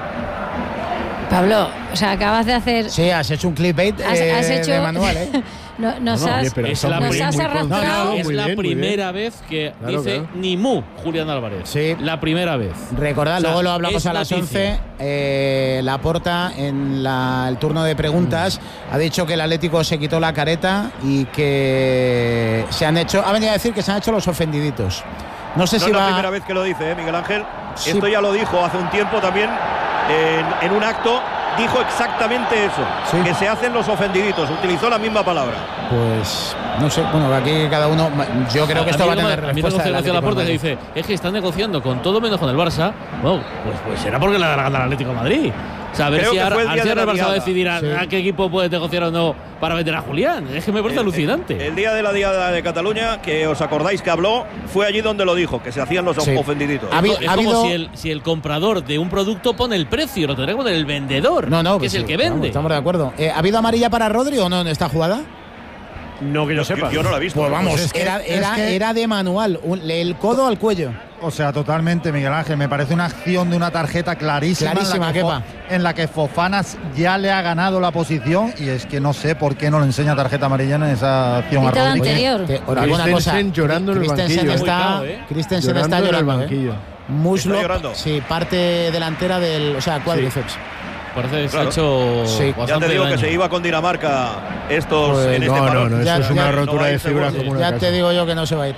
Pablo, o sea, acabas de hacer. Sí, has hecho un clickbait Has, eh, has hecho. de manual, ¿eh? No- nos No, no, has, oye, pero Es está la, nos muy- has muy arrastrado. concentrado, es muy la bien, muy bien. primera vez que Claro, dice claro. ni mu Julián Álvarez. Sí. La primera vez. Recordad, O sea, luego lo hablamos es a las noticia. once. Eh, Laporta, en la- el turno de preguntas, ha dicho que el Atlético se quitó la careta y que se han hecho. Ha venido a decir que se han hecho los ofendiditos. No sé No si es la va. primera vez que lo dice, ¿eh, Miguel Ángel? Sí. Esto ya lo dijo hace un tiempo también en, en un acto. Dijo exactamente eso, Sí. que se hacen los ofendiditos. Utilizó la misma palabra. Pues no sé, bueno, aquí cada uno. Yo creo que esto va a tener A mí me respuesta. del conoce la Atlético puerta de que Madrid. dice, es que están negociando con todo menos con el Barça. Bueno, pues, pues será porque le da la gana al Atlético de Madrid. O sea, a ver Creo si que ahora, fue el a día ver si de ahora la el Barça va a diada. decidir a, Sí. a qué equipo puede negociar o no para vender a Julián. Es que me parece El- alucinante. El día de la Diada de Cataluña, que os acordáis que habló, fue allí donde lo dijo, que se hacían los Sí. ofendiditos. Ha habi- es ha como habido- si, el, si el comprador de un producto pone el precio, lo tendrá que poner el vendedor, No, no, que pues es el sí, que vamos, vende. estamos de acuerdo. Eh, ¿Ha habido amarilla para Rodri o no en esta jugada? No que yo sepa. Yo, yo no la he visto. Pues vamos, Pues es que- era, era, es que- era de manual, un- el codo al cuello. O sea, totalmente, Miguel Ángel. Me parece una acción de una tarjeta clarísima. Clarísima, en, la que Kepa. Fo- en la que Fofana ya le ha ganado la posición. Y es que no sé por qué no le enseña tarjeta amarilla en esa acción a Quita la Rodri. anterior. Te- ahora, alguna cosa. Christensen llorando en el Christensen banquillo. está, Ubicado, ¿eh? Christensen Llorando está en el llorando. ¿eh? banquillo. Muslo, Está llorando. sí, parte delantera del, o sea, cuádriceps. Parece que se Claro. ha hecho Sí. Ya bastante te digo daño. que se iba con Dinamarca estos Pues en este no, no, parón. no, eso Ya- es una ya- rotura no va a de ir fibra seguro. como una Ya casa. te digo yo que no se va a ir.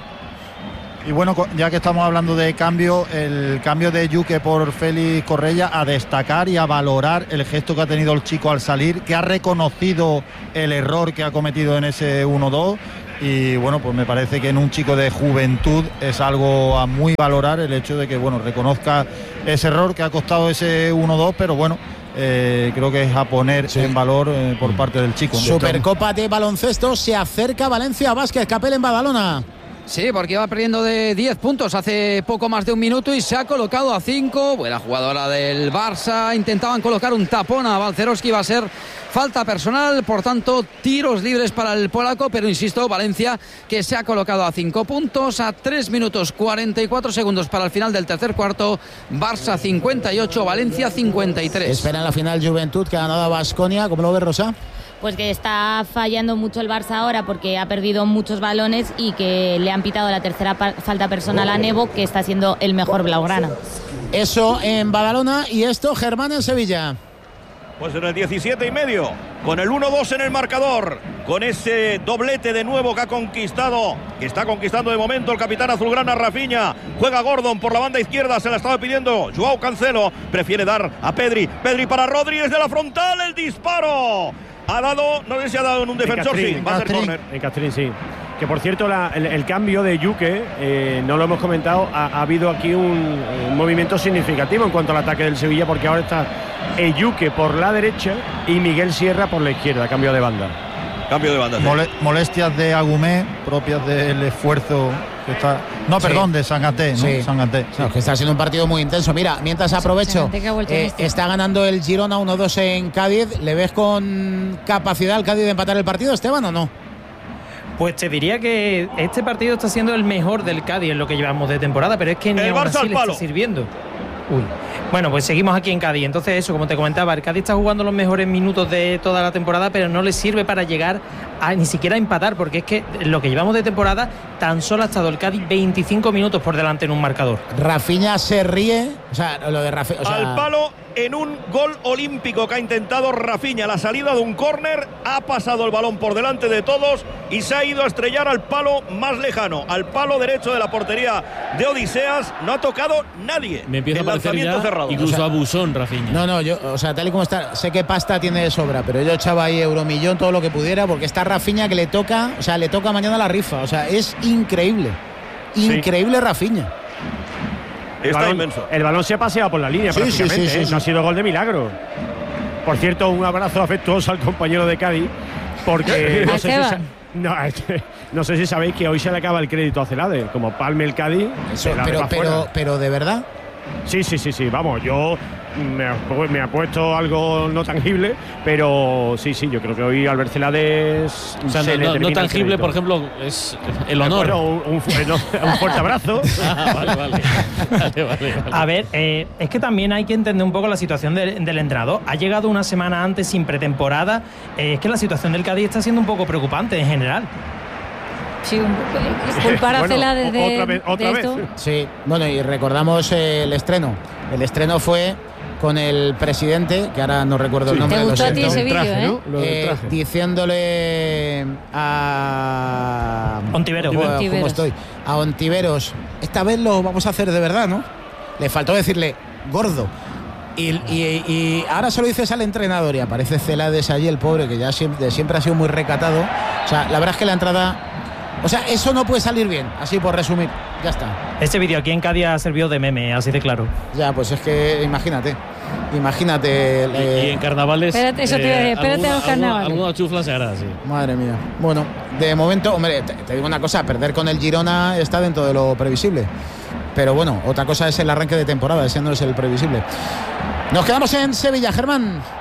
Y bueno, co- ya que estamos hablando de cambio, el cambio de Yuke por Félix Correia, a destacar y a valorar el gesto que ha tenido el chico al salir, que ha reconocido el error que ha cometido en ese uno dos. Y bueno, pues me parece que en un chico de juventud es algo a muy valorar el hecho de que, bueno, reconozca ese error que ha costado ese uno dos, pero bueno, eh, creo que es a poner en valor eh, por parte del chico. Supercopa de baloncesto, se acerca Valencia Basket, Capel en Badalona. Sí, porque iba perdiendo de diez puntos hace poco más de un minuto y se ha colocado a cinco. Buena jugadora del Barça. Intentaban colocar un tapón a Balcerowski, iba a ser falta personal, por tanto, tiros libres para el polaco, pero insisto, Valencia que se ha colocado a cinco puntos, a tres minutos cuarenta y cuatro segundos para el final del tercer cuarto. Barça cincuenta y ocho, Valencia cincuenta y tres. Espera en la final Juventud, que ha ganado a Baskonia. ¿Cómo lo ves, Rosa? Pues que está fallando mucho el Barça ahora porque ha perdido muchos balones y que le han pitado la tercera pa- falta personal a Nebo, que está siendo el mejor blaugrana. Eso en Badalona y esto, Germán, en Sevilla. Pues en el diecisiete y medio, con el uno dos en el marcador, con ese doblete de nuevo que ha conquistado, que está conquistando de momento el capitán azulgrana Rafinha. Juega Gordon por la banda izquierda, se la estaba pidiendo Joao Cancelo, prefiere dar a Pedri. Pedri para Rodri, desde la frontal, el disparo. Ha dado, no sé si ha dado en un defensor, sí, va a ser córner. En Castrín, sí. Que por cierto, la, el, el cambio de Yuke, eh, no lo hemos comentado, ha, ha habido aquí un, un movimiento significativo en cuanto al ataque del Sevilla, porque ahora está Yuke por la derecha y Miguel Sierra por la izquierda, cambio de banda. Cambio de banda. Sí. Mole, molestias de Agumé, propias del esfuerzo que está. No, Sí. perdón, de Sangaté, ¿no? Sí. Sangaté. No, que está siendo un partido muy intenso. Mira, mientras aprovecho, Sangaté que ha vuelto en eh, este. está ganando el Girona uno dos en Cádiz. ¿Le ves con capacidad al Cádiz de empatar el partido, Esteban, o no? Pues te diría que este partido está siendo el mejor del Cádiz en lo que llevamos de temporada, pero es que ni El aún Barça así al le palo. está sirviendo. Uy. Bueno, pues seguimos aquí en Cádiz. Entonces eso, como te comentaba, el Cádiz está jugando los mejores minutos de toda la temporada, pero no le sirve para llegar a ni siquiera a empatar, porque es que lo que llevamos de temporada tan solo ha estado el Cádiz veinticinco minutos por delante en un marcador. Rafinha se ríe, o sea, lo de Rafinha, o sea, Al palo en un gol olímpico que ha intentado Rafinha. La salida de un córner, ha pasado el balón por delante de todos y se ha ido a estrellar al palo más lejano, al palo derecho de la portería de Odiseas. No ha tocado nadie. Me empieza El a parecer lanzamiento ya cerrado. incluso O sea, abusón, Rafinha. No, no, yo, o sea, tal y como está, sé que pasta tiene de sobra, pero yo echaba ahí euromillón todo lo que pudiera, porque está Rafinha que le toca, o sea, le toca mañana la rifa, o sea, es increíble, increíble Rafinha. El Está balón, inmenso. el balón se ha paseado por la línea Sí, sí, prácticamente, sí, sí, ¿eh? sí. No ha sido gol de milagro. Por cierto, un abrazo afectuoso al compañero de Cádiz, porque no sé, si, sa- Esteban. no, no sé si sabéis que hoy se le acaba el crédito a Celade, como palme el Cádiz, Eso, se la pero, deja pero, fuera. pero de verdad. Sí, sí, sí, sí, vamos, yo me ha, me ha puesto algo no tangible, pero sí, sí, yo creo que hoy Albert Celades O sea, se no, le no- no termina el tangible, crédito. por ejemplo, es el honor. Bueno, un, un fu- no, un fuerte abrazo. Ah, vale, vale. Vale, vale, vale. A ver, eh, es que también hay que entender un poco la situación del, del entrenador. Ha llegado una semana antes sin pretemporada. Eh, es que la situación del Cádiz está siendo un poco preocupante en general. Sí, un, culpar a Bueno, Cela de, otra vez- otra de vez. esto. Sí, bueno, y recordamos eh, el estreno. El estreno fue con el presidente, que ahora no recuerdo el nombre. Te lo gustó a ti siento, ese vídeo, traje, ¿eh? ¿no? Lo del eh, traje. diciéndole a Ontivero. Joder, ¿cómo Ontiveros. estoy? A Ontiveros, esta vez lo vamos a hacer de verdad, ¿no? Le faltó decirle gordo. Y, y- y ahora se lo dices al entrenador y aparece Celades allí, el pobre, que ya siempre, siempre ha sido muy recatado. O sea, la verdad es que la entrada... O sea, eso no puede salir bien, así por resumir. Ya está. Este vídeo aquí en Cádiz ha servido de meme, así de claro. Ya, pues es que imagínate. Imagínate. Y, eh, y en carnavales. Espérate, eso te iba a decir, espérate alguna- a los carnavales. Alguna, alguna chufla se hará, sí. Madre mía. Bueno, de momento, hombre, te, te digo una cosa, perder con el Girona está dentro de lo previsible. Pero bueno, otra cosa es el arranque de temporada, ese no es el previsible. Nos quedamos en Sevilla, Germán.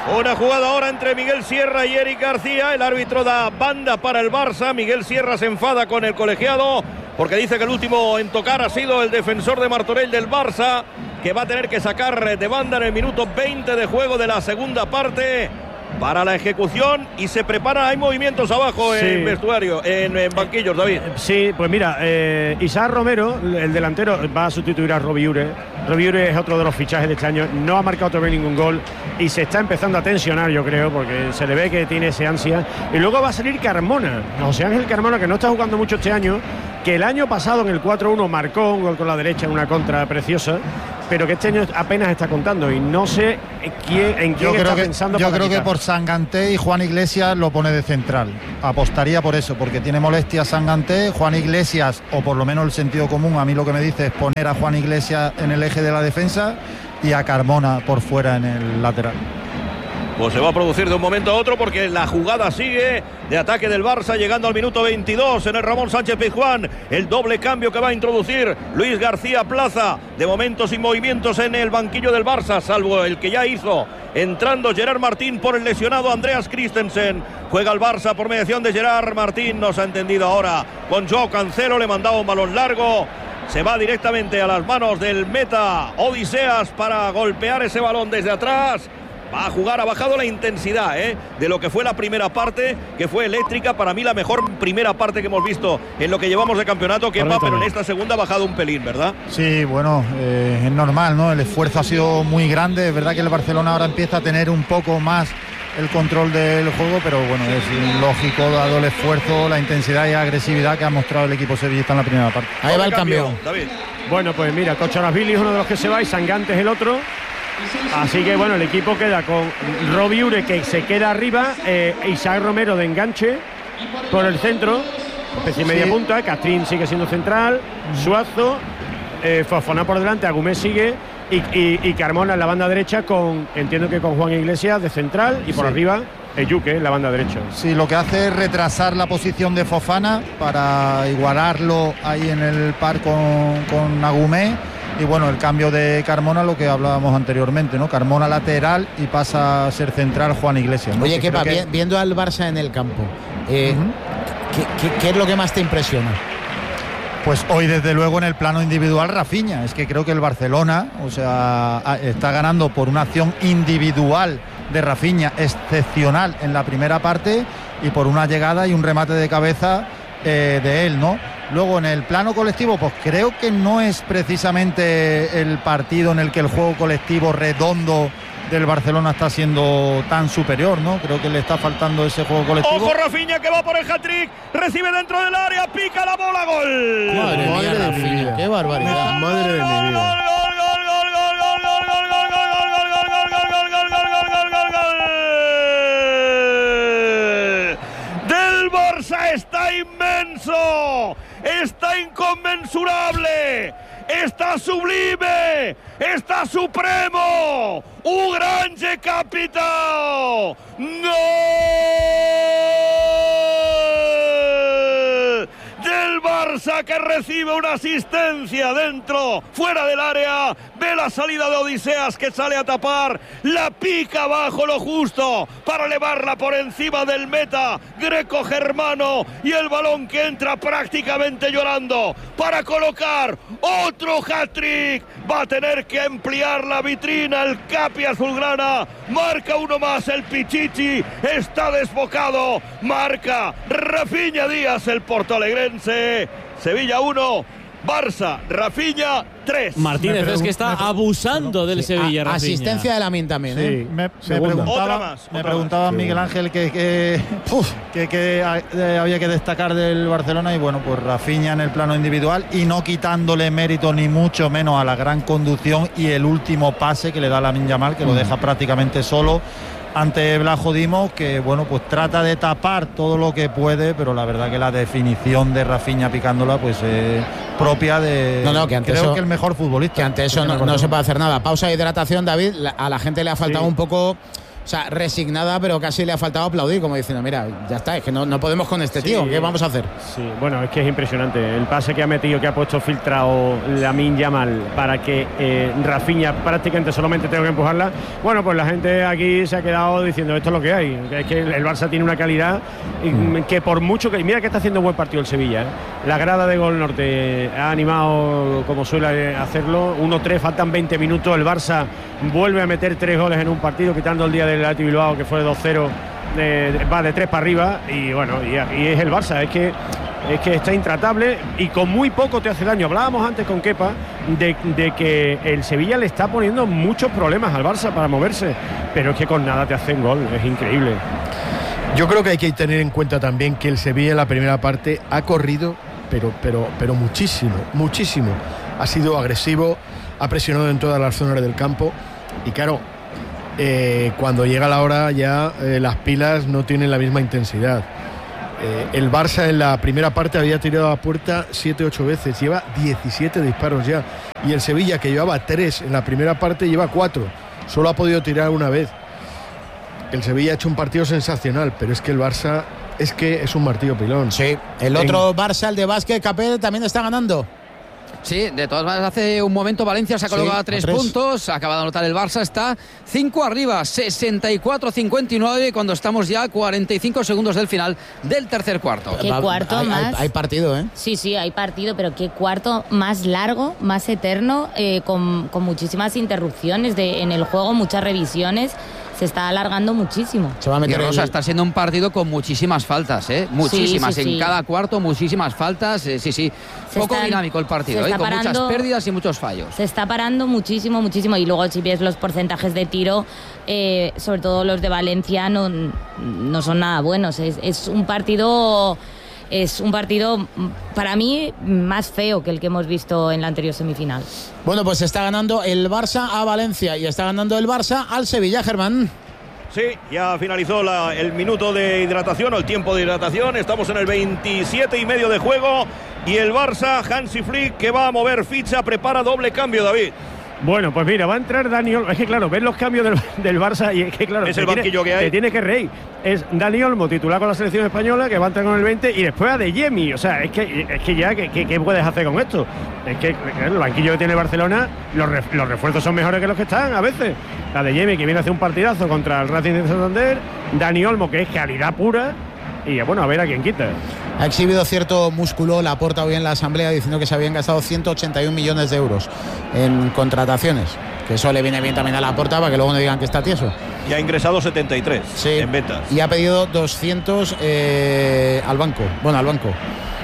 Una jugada ahora entre Miguel Sierra y Eric García. El árbitro da banda para el Barça. Miguel Sierra se enfada con el colegiado porque dice que el último en tocar ha sido el defensor de Martorell del Barça, que va a tener que sacar de banda en el minuto veinte de juego de la segunda parte para la ejecución. Y se prepara, hay movimientos abajo sí. en vestuario, en, en banquillos, David. Sí, pues mira, eh, Isaac Romero, el delantero, va a sustituir a Robiure. Robiure es otro de los fichajes de este año, no ha marcado todavía ningún gol y se está empezando a tensionar, yo creo, porque se le ve que tiene ese ansia. Y luego va a salir Carmona, José Ángel Carmona, que no está jugando mucho este año, que el año pasado en el cuatro uno marcó un gol con la derecha en una contra preciosa, pero que este año apenas está contando y no sé quién, en quién yo está creo que, pensando. Yo para creo quitar. que por Sanganté y Juan Iglesias lo pone de central. Apostaría por eso, porque tiene molestias Sanganté, Juan Iglesias, o por lo menos el sentido común, a mí lo que me dice es poner a Juan Iglesias en el eje de la defensa y a Carmona por fuera en el lateral. Pues se va a producir de un momento a otro porque la jugada sigue de ataque del Barça, llegando al minuto veintidós en el Ramón Sánchez Pizjuán. El doble cambio que va a introducir Luis García Plaza. De momento sin movimientos en el banquillo del Barça, salvo el que ya hizo entrando Gerard Martín por el lesionado Andreas Christensen. Juega el Barça por mediación de Gerard Martín. Nos ha entendido ahora con Joao Cancelo. Le mandaba un balón largo. Se va directamente a las manos del meta Odiseas para golpear ese balón desde atrás. Va a jugar, ha bajado la intensidad ¿eh? de lo que fue la primera parte, que fue eléctrica. Para mí la mejor primera parte que hemos visto en lo que llevamos de campeonato, que va, pero en esta segunda ha bajado un pelín, ¿verdad? Sí, bueno, eh, es normal, ¿no? El esfuerzo ha sido muy grande. Es verdad que el Barcelona ahora empieza a tener un poco más el control del juego, pero bueno, es lógico dado el esfuerzo, la intensidad y agresividad que ha mostrado el equipo sevillista en la primera parte. Ahí va el cambio, David. Bueno, pues mira, Cocharasvili es uno de los que se va y Sangantes es el otro. Así que bueno, el equipo queda con Robiure, que se queda arriba, eh, Isaac Romero de enganche por el centro, especie media sí. punta, Castrín sigue siendo central, Suazo, eh, Fofana por delante, Agumé sigue y, y, y Carmona en la banda derecha con, entiendo que con Juan Iglesias de central y por sí. arriba Eyuque en la banda derecha. Sí, lo que hace es retrasar la posición de Fofana para igualarlo ahí en el par con, con Agumé. Y bueno, el cambio de Carmona, lo que hablábamos anteriormente, ¿no? Carmona lateral y pasa a ser central Juan Iglesias, ¿no? Oye, que Kepa, que... viendo al Barça en el campo, eh, uh-huh. ¿qué, qué, ¿qué es lo que más te impresiona? Pues hoy, desde luego, en el plano individual, Rafinha. Es que creo que el Barcelona, o sea, está ganando por una acción individual de Rafinha excepcional en la primera parte y por una llegada y un remate de cabeza eh, de él, ¿no? Luego, en el plano colectivo, pues creo que no es precisamente el partido en el que el juego colectivo redondo del Barcelona está siendo tan superior, ¿no? Creo que le está faltando ese juego colectivo. Ojo, Rafinha, que va por el hat-trick, recibe dentro del área, pica la bola, gol. Madre, madre mía, Rafinha, qué barbaridad. Madre de mi vida. Está inmenso, está inconmensurable, está sublime, está supremo, un grande capitao, gol del Barça, que recibe una asistencia dentro, fuera del área, ve la salida de Odiseas, que sale a tapar, la pica abajo lo justo para elevarla por encima del meta greco-germano, y el balón que entra prácticamente llorando para colocar otro hat-trick. Va a tener que ampliar la vitrina el Capi azulgrana, marca uno más el Pichichi, está desbocado, marca Rafinha Díaz, el portoalegrense. Sevilla uno, Barça, Rafinha tres. Martínez es que está abusando del sí, Sevilla, Rafinha. Asistencia de Lamine también, ¿eh? Sí, me, me preguntaba, otra más, otra me preguntaba más. Miguel Ángel que, que, que, que eh, había que destacar del Barcelona, y bueno, pues Rafinha en el plano individual y no quitándole mérito ni mucho menos a la gran conducción y el último pase que le da Lamine Yamal, que mm. lo deja prácticamente solo ante Blajo Dimo, que bueno, pues trata de tapar todo lo que puede, pero la verdad que la definición de Rafinha picándola pues es eh, propia de, no, no, que ante creo eso, que el mejor futbolista. Que ante eso no, no se puede hacer nada. Pausa de hidratación, David. A la gente le ha faltado sí. un poco O sea, resignada, pero casi le ha faltado aplaudir, como diciendo, mira, ya está, es que no, no podemos con este tío, sí, ¿qué vamos a hacer? Sí, bueno, es que es impresionante. El pase que ha metido, que ha puesto filtrado Lamine Yamal para que eh, Rafinha prácticamente solamente tenga que empujarla. Bueno, pues la gente aquí se ha quedado diciendo, esto es lo que hay. Es que el Barça tiene una calidad mm. que por mucho que... Mira que está haciendo un buen partido el Sevilla, ¿eh? La grada de Gol Norte ha animado como suele hacerlo. uno tres, faltan veinte minutos. El Barça vuelve a meter tres goles en un partido, quitando el día del Athletic Bilbao, que fue dos cero, de, va de tres para arriba. Y bueno, y, y es el Barça, es que, es que está intratable y con muy poco te hace daño. Hablábamos antes con Kepa de, de que el Sevilla le está poniendo muchos problemas al Barça para moverse, pero es que con nada te hacen gol, es increíble. Yo creo que hay que tener en cuenta también que el Sevilla en la primera parte ha corrido, pero, pero, pero muchísimo, muchísimo. Ha sido agresivo, ha presionado en todas las zonas del campo y claro, eh, cuando llega la hora ya eh, las pilas no tienen la misma intensidad. Eh, el Barça en la primera parte había tirado a puerta siete ocho veces, lleva diecisiete disparos ya, y el Sevilla, que llevaba tres en la primera parte, lleva cuatro, solo ha podido tirar una vez. El Sevilla ha hecho un partido sensacional, pero es que el Barça es que es un martillo pilón. Sí, el otro en... Barça, el de Vázquez Capel, también está ganando. Sí, de todas maneras, hace un momento Valencia se ha colocado sí, a, tres a tres puntos, acaba de anotar el Barça, está cinco arriba, sesenta y cuatro cincuenta y nueve, cuando estamos ya a cuarenta y cinco segundos del final del tercer cuarto. ¿Qué cuarto hay, más? Hay, hay partido, ¿eh? Sí, sí, hay partido, pero qué cuarto más largo, más eterno, eh, con, con muchísimas interrupciones de, en el juego, muchas revisiones. Se está alargando muchísimo. Se va a meter y Rosa, el... está siendo un partido con muchísimas faltas, ¿eh? Muchísimas, sí, sí, en sí. cada cuarto, muchísimas faltas, eh, sí, sí. Se Poco está, dinámico el partido, ¿eh? Con parando, muchas pérdidas y muchos fallos. Se está parando muchísimo, muchísimo. Y luego si ves los porcentajes de tiro, eh, sobre todo los de Valencia, no, no son nada buenos. Es, es un partido... Es un partido, para mí, más feo que el que hemos visto en la anterior semifinal. Bueno, pues está ganando el Barça a Valencia y está ganando el Barça al Sevilla, Germán. Sí, ya finalizó la, el minuto de hidratación o el tiempo de hidratación. Estamos en el veintisiete y medio de juego y el Barça, Hansi Flick, que va a mover ficha, prepara doble cambio, David. Bueno, pues mira, va a entrar Dani Olmo. Es que claro, ves los cambios del, del Barça y es que claro, es el banquillo tiene, que hay. Te tiene que reír. Es Dani Olmo, titular con la selección española, que va a entrar con el veinte, y después a De Jemi. O sea, es que, es que ya, ¿qué, qué puedes hacer con esto? Es que el banquillo que tiene Barcelona, los, los refuerzos son mejores que los que están a veces. La De Jemi, que viene a hacer un partidazo contra el Racing de Santander. Dani Olmo, que es calidad pura. Y bueno, a ver a quién quita. Ha exhibido cierto músculo Laporta hoy en la asamblea diciendo que se habían gastado ciento ochenta y un millones de euros en contrataciones. Que eso le viene bien también a Laporta para que luego no digan que está tieso. Y ha ingresado setenta y tres sí. en ventas. Y ha pedido doscientos eh, al banco. Bueno, al banco.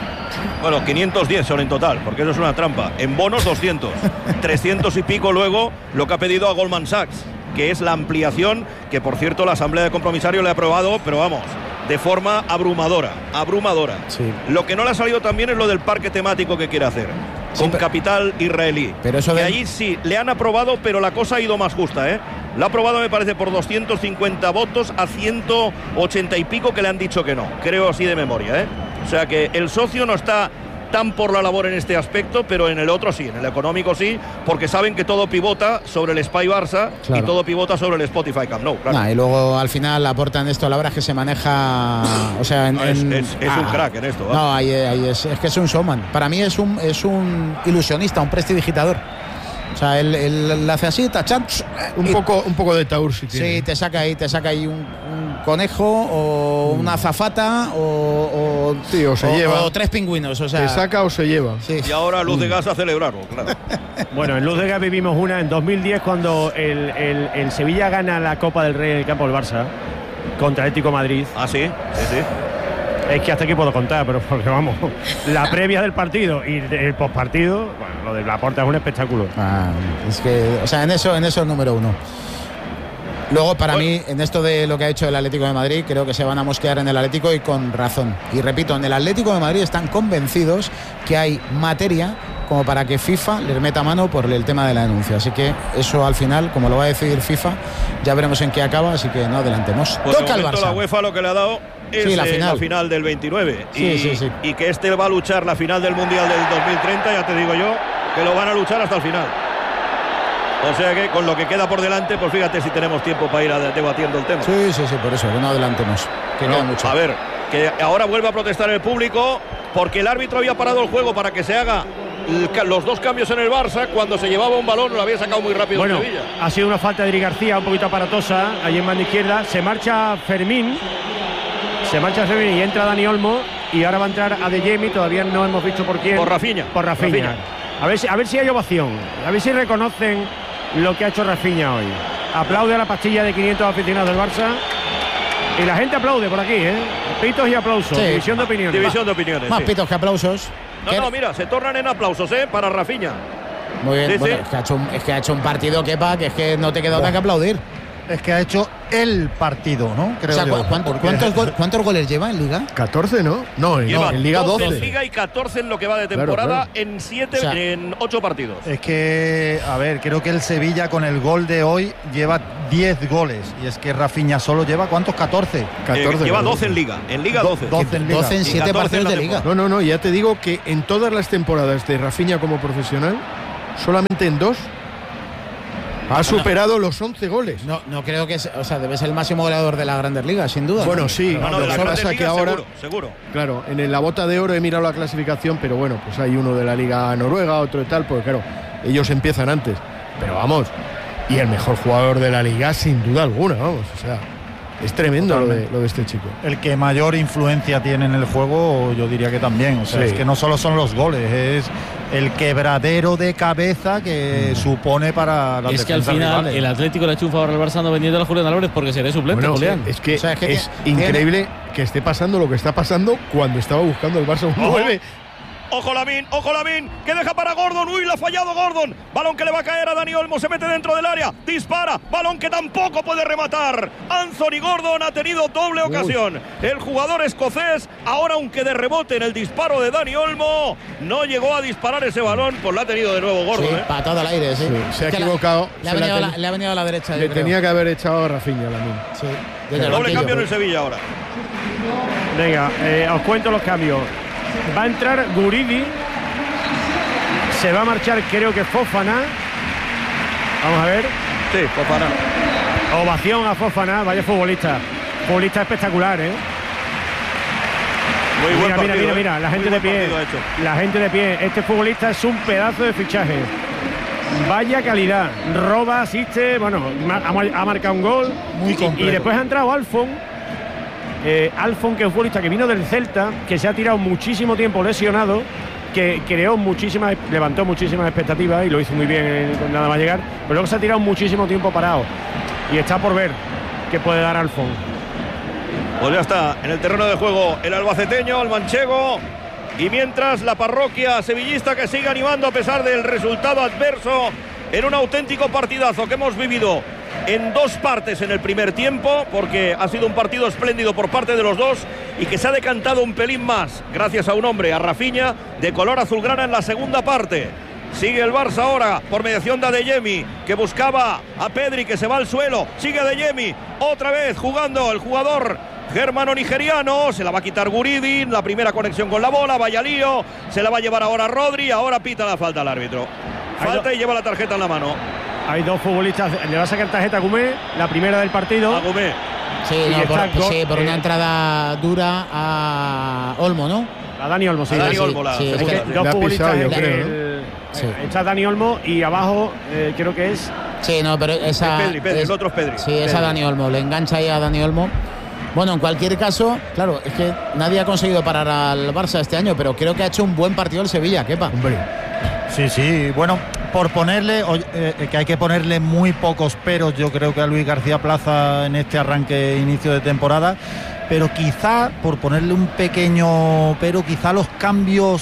Bueno, quinientos diez son en total, porque eso es una trampa. En bonos doscientos. trescientos y pico luego lo que ha pedido a Goldman Sachs, que es la ampliación, que por cierto la asamblea de compromisarios le ha aprobado, pero vamos, de forma abrumadora, abrumadora. Sí. Lo que no le ha salido también es lo del parque temático que quiere hacer, sí, con pero, capital israelí. Pero eso que de... allí sí, le han aprobado, pero la cosa ha ido más justa, ¿eh? La ha aprobado, me parece, por doscientos cincuenta votos a ciento ochenta y pico que le han dicho que no, creo así de memoria, ¿eh? O sea que el socio no está tan por la labor en este aspecto, pero en el otro sí, en el económico sí, porque saben que todo pivota sobre el Spy Barça, claro, y todo pivota sobre el Spotify Camp Nou. Claro. Nah, y luego al final aportan esto, la verdad es que se maneja, o sea, en, no, es, en, es, es ah, un crack en esto. ¿eh? No, ahí, ahí es, es que es un showman. Para mí es un, es un ilusionista, un prestidigitador. O sea, él, él, él hace así, tachan, un y, poco, un poco de taur si tiene. Sí, te saca ahí, te saca ahí un, un conejo o una azafata o, o, sí, o se o, lleva. O tres pingüinos. O sea, te saca o se lleva. Sí. Y ahora Luz de Gas a celebrarlo, claro. Bueno, en Luz de Gas vivimos una en dos mil diez cuando el, el, el Sevilla gana la Copa del Rey en el campo del Barça contra Atlético de Madrid. Ah, sí, sí, sí. Es que hasta aquí puedo contar, pero porque vamos, la previa del partido y el postpartido, bueno, lo de Laporta es un espectáculo. Ah, es que, o sea, en eso, en eso es número uno. Luego, para bueno. mí, en esto de lo que ha hecho el Atlético de Madrid, creo que se van a mosquear en el Atlético y con razón. Y repito, en el Atlético de Madrid están convencidos que hay materia como para que FIFA les meta mano por el tema de la denuncia. Así que eso al final, como lo va a decidir FIFA, ya veremos en qué acaba, así que no adelantemos. Pues Toca el el Barça. La UEFA lo que le ha dado es sí, la, eh, final. la final del veintinueve. Sí, y, sí, sí. y que este va a luchar la final del Mundial del dos mil treinta, ya te digo yo, que lo van a luchar hasta el final. O sea que con lo que queda por delante, pues fíjate si tenemos tiempo para ir a, debatiendo el tema. Sí, sí, sí, por eso, que no adelantemos. Que no, queda mucho. A ver, que ahora vuelve a protestar el público porque el árbitro había parado el juego para que se haga los dos cambios en el Barça. Cuando se llevaba un balón lo había sacado muy rápido bueno, en Sevilla. Ha sido una falta de Eric García, un poquito aparatosa, allí en banda izquierda. Se marcha Fermín, se marcha Fermín y entra Dani Olmo. Y ahora va a entrar Adeyemi, todavía no hemos visto por quién. Por Rafinha. Por Rafinha. Rafinha. A ver, si, a ver si hay ovación, a ver si reconocen lo que ha hecho Rafinha hoy. Aplaude a la pastilla de quinientos aficionados del Barça. Y la gente aplaude por aquí, ¿eh? Pitos y aplausos. Sí. División de opiniones. División de opiniones. Más sí. pitos que aplausos. No, no, mira, se tornan en aplausos, ¿eh? Para Rafinha. Muy bien, sí, bueno, sí. Es, que ha hecho un, es que ha hecho un partido, Kepa, que es que no te queda otra que aplaudir. Es que ha hecho el partido, ¿no? Creo o sea, yo. ¿cuánto, ¿cuántos, gol, ¿Cuántos goles lleva en Liga? catorce, ¿no? No, lleva en Liga doce. En Liga y catorce en lo que va de temporada, claro, claro. en siete, o sea, en ocho partidos. Es que, a ver, creo que el Sevilla con el gol de hoy lleva diez goles. Y es que Rafinha solo lleva, ¿cuántos? catorce. catorce eh, lleva doce en Liga. En Liga doce. doce en Liga. doce en siete partidos de Liga. No, no, no, ya te digo que en todas las temporadas de Rafinha como profesional, solamente en dos ha superado no, los once goles. No, no creo que, o sea, debe ser el máximo goleador de la Grandes Ligas, sin duda. Bueno, sí. No, no, lo que pasa que ahora, seguro, seguro. Claro, en la bota de oro he mirado la clasificación, pero bueno, pues hay uno de la Liga Noruega, otro y tal, porque claro, ellos empiezan antes. Pero vamos, y el mejor jugador de la Liga, sin duda alguna, vamos, o sea, es tremendo lo de, lo de este chico. El que mayor influencia tiene en el juego, yo diría que también. O sea, sí. Es que no solo son los goles, es el quebradero de cabeza que mm. supone para las Es que al final rivales. El Atlético le ha hecho un favor al Barça no vendiendo a Julián Álvarez porque será suplente, bueno, Julián. Es que, o sea, es, que es tiene, increíble que esté pasando lo que está pasando cuando estaba buscando el Barça un nueve. Ojo Lamín, ojo Lamín, que deja para Gordon. Uy, lo ha fallado Gordon. Balón que le va a caer a Dani Olmo, se mete dentro del área, dispara. Balón que tampoco puede rematar. Anthony Gordon ha tenido doble ocasión. Uy. El jugador escocés, ahora aunque de rebote en el disparo de Dani Olmo, no llegó a disparar ese balón, pues lo ha tenido de nuevo Gordon. Sí, ¿eh? Patada al aire, sí. sí se ha equivocado. La, le, ha venido la, le ha venido a la derecha. Le tenía que haber echado a Rafinha Lamín. Sí. Doble banquillo, cambio en el Sevilla ahora. Venga, eh, os cuento los cambios. Va a entrar Guridi. Se va a marchar, creo que Fofana. Vamos a ver. Sí, Fofana. Ovación a Fofana, vaya futbolista. Futbolista espectacular, ¿eh? Muy buen mira, partido, mira, mira, mira, la gente de pie. La gente de pie. Este futbolista es un pedazo de fichaje. Vaya calidad. Roba, asiste, bueno, ha, ha marcado un gol. Muy completo. Y, y después ha entrado Alfon. Eh, Alfon, que es un futbolista que vino del Celta, que se ha tirado muchísimo tiempo lesionado, que creó muchísimas, levantó muchísimas expectativas y lo hizo muy bien con nada más llegar, pero luego se ha tirado muchísimo tiempo parado y está por ver qué puede dar Alfon. Pues ya está, en el terreno de juego el albaceteño, el manchego, y mientras la parroquia sevillista que sigue animando a pesar del resultado adverso en un auténtico partidazo que hemos vivido en dos partes en el primer tiempo, porque ha sido un partido espléndido por parte de los dos y que se ha decantado un pelín más gracias a un hombre, a Rafinha, de color azulgrana en la segunda parte. Sigue el Barça ahora por mediación de Adeyemi, que buscaba a Pedri, que se va al suelo. Sigue Adeyemi, otra vez jugando el jugador germano-nigeriano. Se la va a quitar Guridi, la primera conexión con la bola, vaya lío. Se la va a llevar ahora Rodri, ahora pita la falta al árbitro. Falta y lleva la tarjeta en la mano. Hay dos futbolistas, le va a sacar tarjeta a Gumé, la primera del partido. A Gumé. Sí, no, por, sí, por una entrada dura a Olmo, ¿no? A Dani Olmo, sí. A Dani sí, Olmo, la, sí, es que dos futbolistas. Pisado, yo creo, el, ¿no? Sí. Está Dani Olmo y abajo eh, creo que es. Sí, no, pero esa. Es Pedri, Pedri, es, el otro es Pedri. Sí, es a Dani Olmo, le engancha ahí a Dani Olmo. Bueno, en cualquier caso, claro, es que nadie ha conseguido parar al Barça este año, pero creo que ha hecho un buen partido el Sevilla, Kepa. Hombre. Sí, sí, bueno, por ponerle, eh, que hay que ponerle muy pocos peros, yo creo que a Luis García Plaza en este arranque, inicio de temporada, pero quizá, por ponerle un pequeño pero, quizá los cambios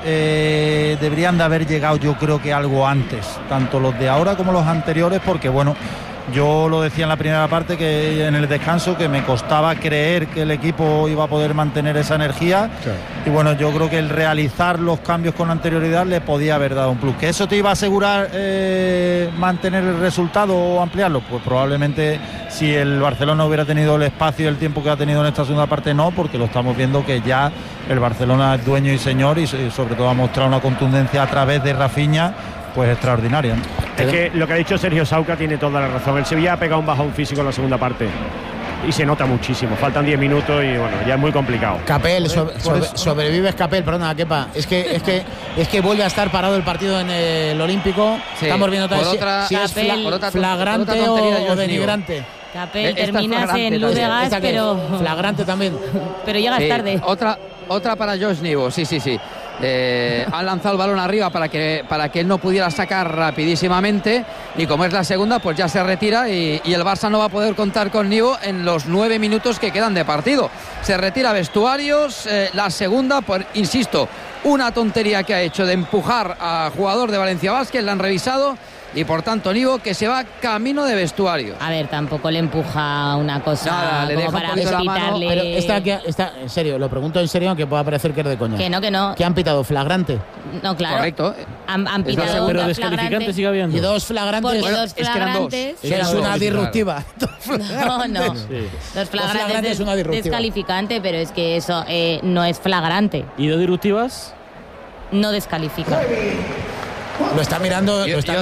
eh, deberían de haber llegado, yo creo que algo antes, tanto los de ahora como los anteriores, porque bueno, yo lo decía en la primera parte, que en el descanso, que me costaba creer que el equipo iba a poder mantener esa energía. Sí. Y bueno, yo creo que el realizar los cambios con anterioridad le podía haber dado un plus. ¿Que eso te iba a asegurar eh, mantener el resultado o ampliarlo? Pues probablemente, si el Barcelona hubiera tenido el espacio y el tiempo que ha tenido en esta segunda parte, no, porque lo estamos viendo que ya el Barcelona es dueño y señor, y sobre todo ha mostrado una contundencia a través de Rafinha pues extraordinaria, ¿no? Es que lo que ha dicho Sergio Sauca tiene toda la razón. El Sevilla ha pegado un bajón físico en la segunda parte. Y se nota muchísimo. Faltan diez minutos y bueno, ya es muy complicado. Capel, sobre, sobre, sobrevives Capel, perdona, Kepa. Es que, es que es que vuelve a estar parado el partido en el Olímpico. Sí, Estamos viendo también si, otra, si es fla, otra, flagrante otra o, o denigrante. Capel, terminas en luz de gas, pero flagrante también. Pero llegas sí, tarde. Otra, otra para Josh Nivo, sí, sí, sí. Eh, han lanzado el balón arriba para que, para que él no pudiera sacar rapidísimamente, y como es la segunda pues ya se retira y, y el Barça no va a poder contar con Nivo en los nueve minutos que quedan de partido. Se retira vestuarios, eh, la segunda, por, insisto, una tontería que ha hecho de empujar a jugador de Valencia Basket, la han revisado y por tanto Nivo que se va camino de vestuario. A ver, tampoco le empuja una cosa. Nada, le como deja para un poquito la mano. Pero está, está, en serio, lo pregunto en serio, aunque pueda parecer que es de coña. Que no, que no. ¿Qué han pitado? ¿Flagrante? No, claro. Correcto. Han, han pitado pero dos descalificante sigue habiendo. Y dos flagrantes. Porque bueno, dos es que eran dos. flagrantes. Que es una disruptiva. No, no. Sí. Dos flagrantes, flagrantes es una disruptiva. Descalificante, pero es que eso eh, no es flagrante. ¿Y dos disruptivas? No descalifica. Lo está mirando, Yo, lo está yo,